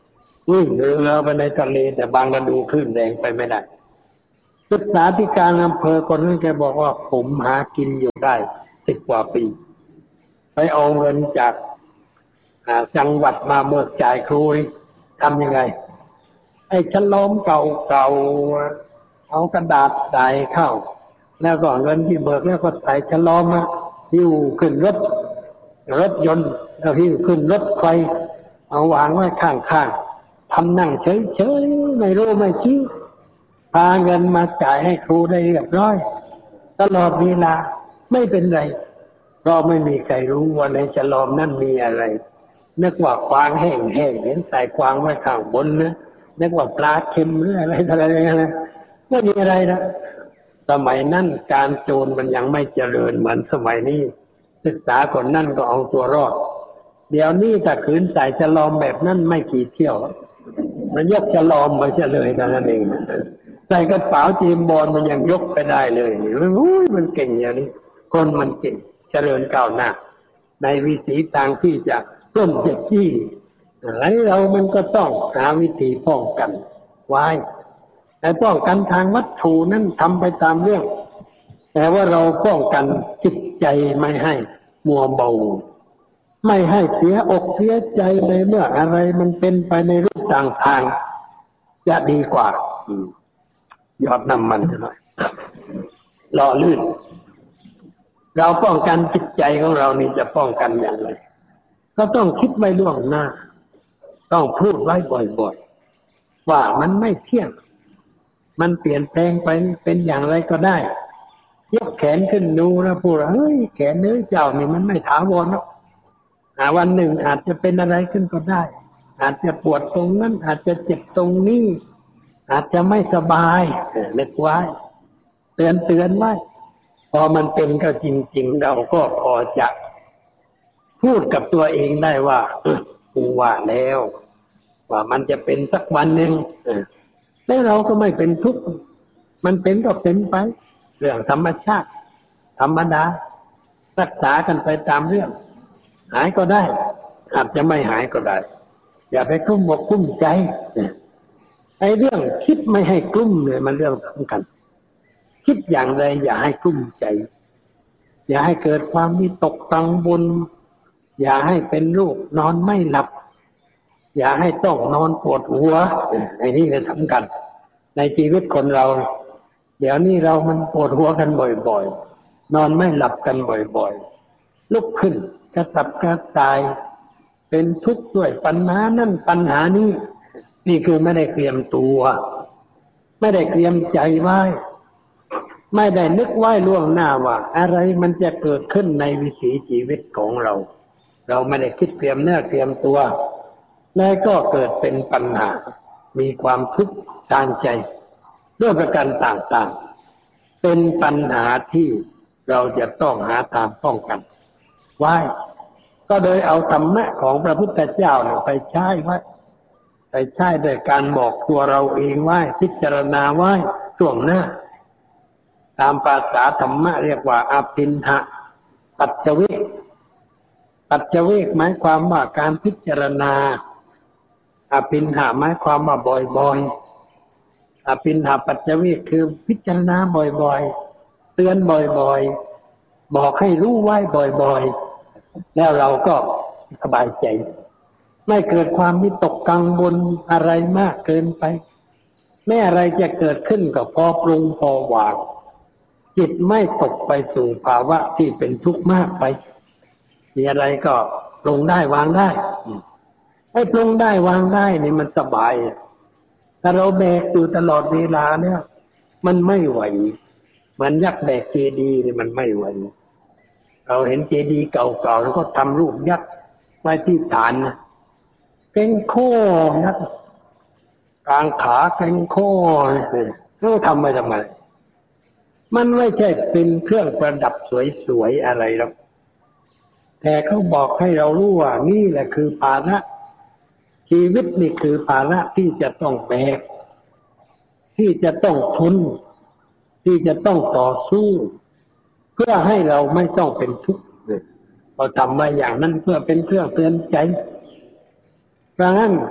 วิ่งเรือไปในทะเลแต่บางฤดูคลื่นแรงไปไม่ได้ศึกษาธิการอำเภอคนนั้นแกบอกว่าผมหากินอยู่ได้สิบกว่าปีไปเอาเงินจากจังหวัดมาเบิกจ่ายครูทำยังไงไอ้ฉลอมเก่าๆเอากระดาษใส่เข้าแล้วก็เงินที่เบิกแล้วก็ใส่ฉลอมมาหิ้วขึ้นรถรถยนต์แล้วหิ้วขึ้นรถไฟเอาวางไว้ข้างๆทำนั่งเฉยๆไม่รู้ไม่ชี้พาเงินมาจ่ายให้ครูได้เรียบร้อยตลอดเวลาไม่เป็นไรเพราะไม่มีใครรู้ว่าในฉลอมนั้นมีอะไรนึกว่ากวางแห้งแห้งเห็นใส่กวางไว้ข้างบนนะนึกว่าปลาเค็มหรืออะไรอะไรอะไรไม่มีอะไรนะสมัยนั้นการโจรมันยังไม่เจริญเหมือนสมัยนี้ศึกษาคนนั่นก็เอาตัวรอดเดี๋ยวนี้ถ้าขืนใส่ฉลอมแบบนั้นไม่กี่เที่ยวมันยกฉลอมมาเฉลยเท่านั้นเองใส่กระเป๋าจีมบอลมันยังยกไปได้เลยโอ้ยมันเก่งอย่างนี้คนมันเก่งเจริญก้าวหน้าในวิถีทางที่จะปล้นเจ็บจี้อะไรเรามันก็ต้องหาวิธีป้องกันไว้แต่ป้องกันทางวัตถุนั้นทำไปตามเรื่องแต่ว่าเราป้องกันจิตใจไม่ให้มัวเบาไม่ให้เสียอกเสียใจในเมื่ออะไรมันเป็นไปในรูปต่างๆจะดีกว่ายอดน้ำมันหน่อยหล่อลื่นเราป้องกันจิตใจของเรานี่จะป้องกันอย่างไรก็ต้องคิดไว้ล่วงหน้าต้องพูดไว้บ่อยๆว่ามันไม่เที่ยงมันเปลี่ยนแปลงไปเป็นอย่างไรก็ได้ยกแขนขึ้นดูแล้วพูดเฮ้ยแขนเนื้อเจ้านี่มันไม่ถาวรหรอกวันหนึ่งอาจจะเป็นอะไรขึ้นก็ได้อาจจะปวดตรงนั้นอาจจะเจ็บตรงนี้อาจจะไม่สบายเล็กไว้เตือนเตือนไว้พอมันเป็นก็จริงๆเราก็พอจะพูดกับตัวเองได้ว่ากูว่าแล้วว่ามันจะเป็นสักวันหนึ่งแล้วเราก็ไม่เป็นทุกข์มันเป็นก็เป็นไปเรื่องธรรมชาติธรรมดารักษากันไปตามเรื่องหายก็ได้อาจจะไม่หายก็ได้อย่าไปกลุ้มอกกลุ้มใจไอ้เรื่องคิดไม่ให้กลุ้มเนี่ยมันเรื่องสำคัญคิดอย่างไรอย่าให้กลุ้มใจอย่าให้เกิดความวิตกกังวลอย่าให้เป็นโรคนอนไม่หลับอย่าให้ต้องนอนปวดหัวไอ้นี่เป็นสำคัญในชีวิตคนเราเดี๋ยวนี้เรามันปวดหัวกันบ่อยๆนอนไม่หลับกันบ่อยๆลุกขึ้นกระสับกระส่ายเป็นทุกข์ด้วยปัญหานั่นปัญหานี้นี่คือไม่ได้เตรียมตัวไม่ได้เตรียมใจไว้ไม่ได้นึกไว้ล่วงหน้าว่าอะไรมันจะเกิดขึ้นในวิถีชีวิตของเราเราไม่ได้คิดเตรียมเนื้อเตรียมตัวแล้วก็เกิดเป็นปัญหามีความทุกข์ทางใจด้วยประการต่างๆเป็นปัญหาที่เราจะต้องหาทางป้องกันไว้ก็โดยเอาธรรมะของพระพุทธเจ้าไปใช้ไว้ไปใช้โดยการบอกตัวเราเองไว้พิจารณาไว้ช่วงหน้าตามภาษาธรรมะเรียกว่าอภินหะปัจจเวกปัจจเวกหมายความว่าการพิจารณาอภินหะหมายความว่าบ่อยๆอภินหะปัจจเวกคือพิจารณาบ่อยๆเตือนบ่อยๆบอกให้รู้ไว้บ่อยๆแล้วเราก็สบายใจไม่เกิดความวิตกกังวลอะไรมากเกินไปแม้อะไรจะเกิดขึ้นก็พอปรุงพอวางจิตไม่ตกไปสู่ภาวะที่เป็นทุกข์มากไปมีอะไรก็ปรุงได้วางได้ให้ปรุงได้วางได้นี่มันสบายถ้าเราแบกอยู่ตลอดเวลาเนี่ยมันไม่ไหวเหมือนยักษ์แบกเจดีย์นี่มันไม่ไหวเราเห็นเจดีย์เก่าๆแล้วก็ทำรูปยักษ์ไว้ที่ฐานนะเก่งโค้ยักษ์กลางขาเก่งโค้เราทำไปทำไมมันไม่ใช่เป็นเครื่องประดับสวยๆอะไรหรอกแต่เขาบอกให้เรารู้ว่านี่แหละคือภาระชีวิตนี่คือภาระที่จะต้องแบกที่จะต้องทนที่จะต้องต่อสู้เพื่อให้เราไม่ต้องเป็นทุกข์เราทำมาอย่างนั้นเพื่อเป็นเครื่องเตือนใจเพราะงั้น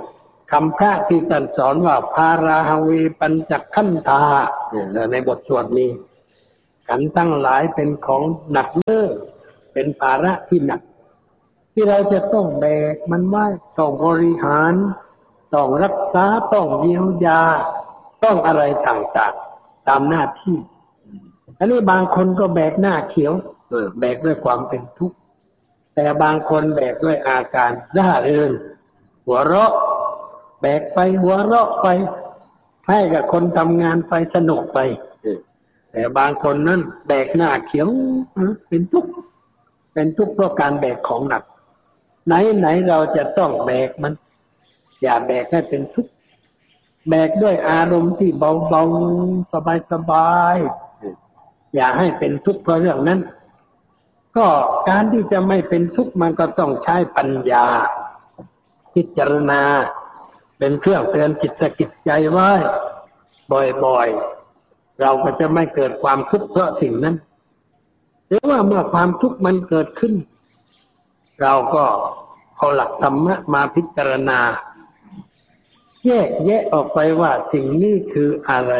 คำพระที่ท่านสอนว่าพาราหวีปัญจขันธาในบทสวดนี้ขันธ์ทั้งหลายเป็นของหนักเน้อเป็นภาระที่หนักที่เราจะต้องแบกมันไว้ต้องบริหารต้องรักษาต้องเยียวยาต้องอะไรต่างๆตามหน้าที่อันนี้บางคนก็แบกหน้าเขียวเออแบกด้วยความเป็นทุกข์แต่บางคนแบกด้วยอาการร่าเริงหัวเราะแบกไปหัวเราะไปให้กับคนทำงานไปสนุกไปแต่บางคนนั้นแบกหน้าเขียวเป็นทุกข์เป็นทุกข์เพราะการแบกของหนักไหนไหนเราจะต้องแบกมันอย่าแบกให้เป็นทุกข์แบกด้วยอารมณ์ที่เบาๆสบายๆอย่าให้เป็นทุกข์เพราะเรื่องนั้นก็การที่จะไม่เป็นทุกข์มันก็ต้องใช้ปัญญาพิจารณาเป็นเครื่องเตือนจิตสกิจใจไว้บ่อยๆเราก็จะไม่เกิดความทุกข์เพราะสิ่งนั้นหรือว่าเมื่อความทุกข์มันเกิดขึ้นเราก็เอาหลักธรรมะมาพิจารณาแยกแยะออกไปว่าสิ่งนี้คืออะไร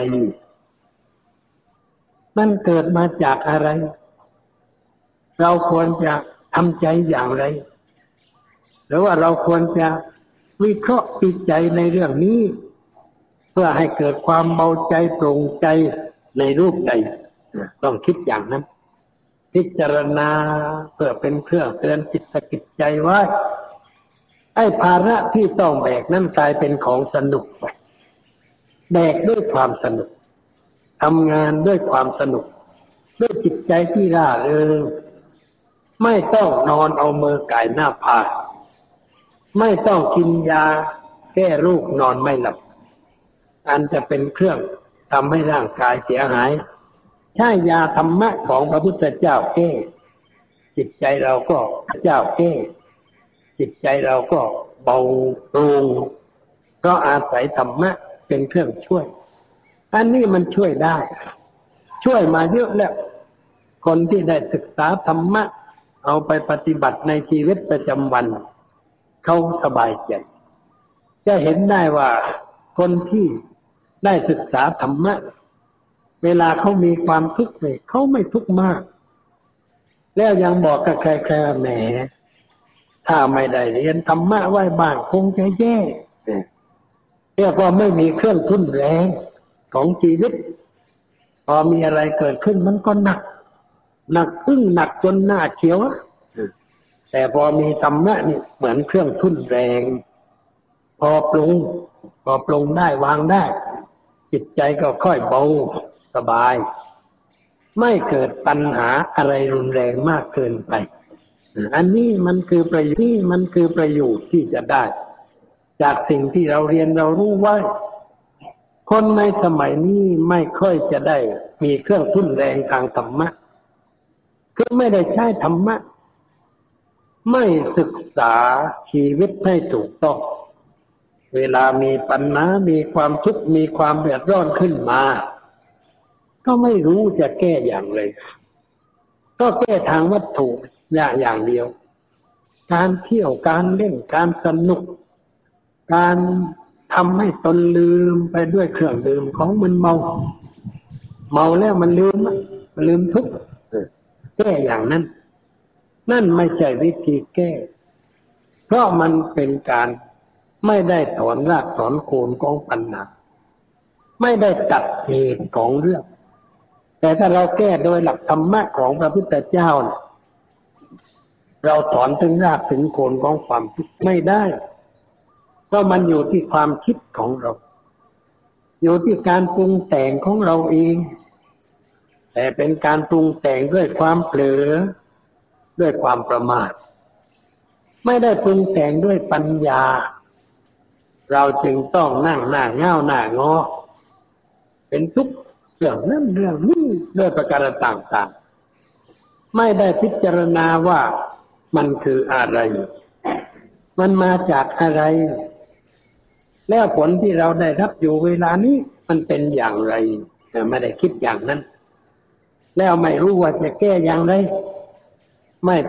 มันเกิดมาจากอะไรเราควรจะทำใจอย่างไรหรือว่าเราควรจะวิเคราะห์วิจัยในเรื่องนี้เพื่อให้เกิดความเบาใจโปร่งใจในรูปใดต้องคิดอย่างนั้นพิจารณาเพื่อเป็นเครื่องเตือนจิตสกิจใจไว้ไอ้ภาระที่ต้องแบกนั้นกลายเป็นของสนุกไปแบกด้วยความสนุกทำงานด้วยความสนุกด้วยจิตใจที่ร่าเริงไม่ต้องนอนเอามือก่ายหน้าผากไม่ต้องกินยาแก้โรคนอนไม่หลับอันจะเป็นเครื่องทำให้ร่างกายเสียหายใช้ยาธรรมะของพระพุทธเจ้าแก้จิตใจเราก็เจ้าแก้จิตใจเราก็เบาลงเพราะอาศัยธรรมะเป็นเครื่องช่วยอันนี้มันช่วยได้ช่วยมาเยอะแล้วคนที่ได้ศึกษาธรรมะเอาไปปฏิบัติในชีวิตประจำวันเขาสบายใจจะเห็นได้ว่าคนที่ได้ศึกษาธรรมะเวลาเขามีความทุกข์เนี่ยเขาไม่ทุกข์มากแล้วยังบอกกับใครๆแหมถ้าไม่ได้เรียนธรรมะไว้บ้างคงจะแย่เรียกว่าไม่มีเครื่องทุ่นแรงของชีวิตพอมีอะไรเกิดขึ้นมันก็หนักหนักอึ้งหนักจนหน้าเขียวแต่พอมีธรรมะนี่เหมือนเครื่องทุ่นแรงพอปรุงพอปรุงได้วางได้จิตใจก็ค่อยเบาสบายไม่เกิดปัญหาอะไรรุนแรงมากเกินไปอันนี้มันคือประโยชน์นี่มันคือประโยชน์ที่จะได้จากสิ่งที่เราเรียนเรารู้ไว้คนในสมัยนี้ไม่ค่อยจะได้มีเครื่องทุ่นแรงทางธรรมะคือไม่ได้ใช้ธรรมะไม่ศึกษาชีวิตให้ถูกต้องเวลามีปัญหามีความทุกข์มีความเดือดร้อนขึ้นมาก็ไม่รู้จะแก้อย่างไรก็แก้ทางวัตถุอย่างอย่างเดียวการเที่ยวการเล่นการสนุกการทำให้ตนลืมไปด้วยเครื่องดื่มของมันเมาเมาแล้วมันลืมมันลืมทุกข์แก้อย่างนั้นนั่นไม่ใช่วิธีแก้เพราะมันเป็นการไม่ได้ถอนรากถอนโคนของปัญหาไม่ได้ตัดเหตุของเรื่องแต่ถ้าเราแก้โดยหลักธรรมะของพระพุทธเจ้าเราถอนถึงรากถึงโคนของความทุกข์ไม่ได้เพราะมันอยู่ที่ความคิดของเราอยู่ที่การปรุงแต่งของเราเองแต่เป็นการปรุงแต่งด้วยความเผลอด้วยความประมาทไม่ได้ปรุงแต่งด้วยปัญญาเราจึงต้องนั่งหน้าเง่าหน้างอเป็นทุกข์เรื่องนั้นเรื่องนี้ด้วยประการต่างๆไม่ได้พิจารณาว่ามันคืออะไรมันมาจากอะไรแล้วผลที่เราได้รับอยู่เวลานี้มันเป็นอย่างไรแต่ไม่ได้คิดอย่างนั้นแล้วไม่รู้ว่าจะแก้อย่างไรไม่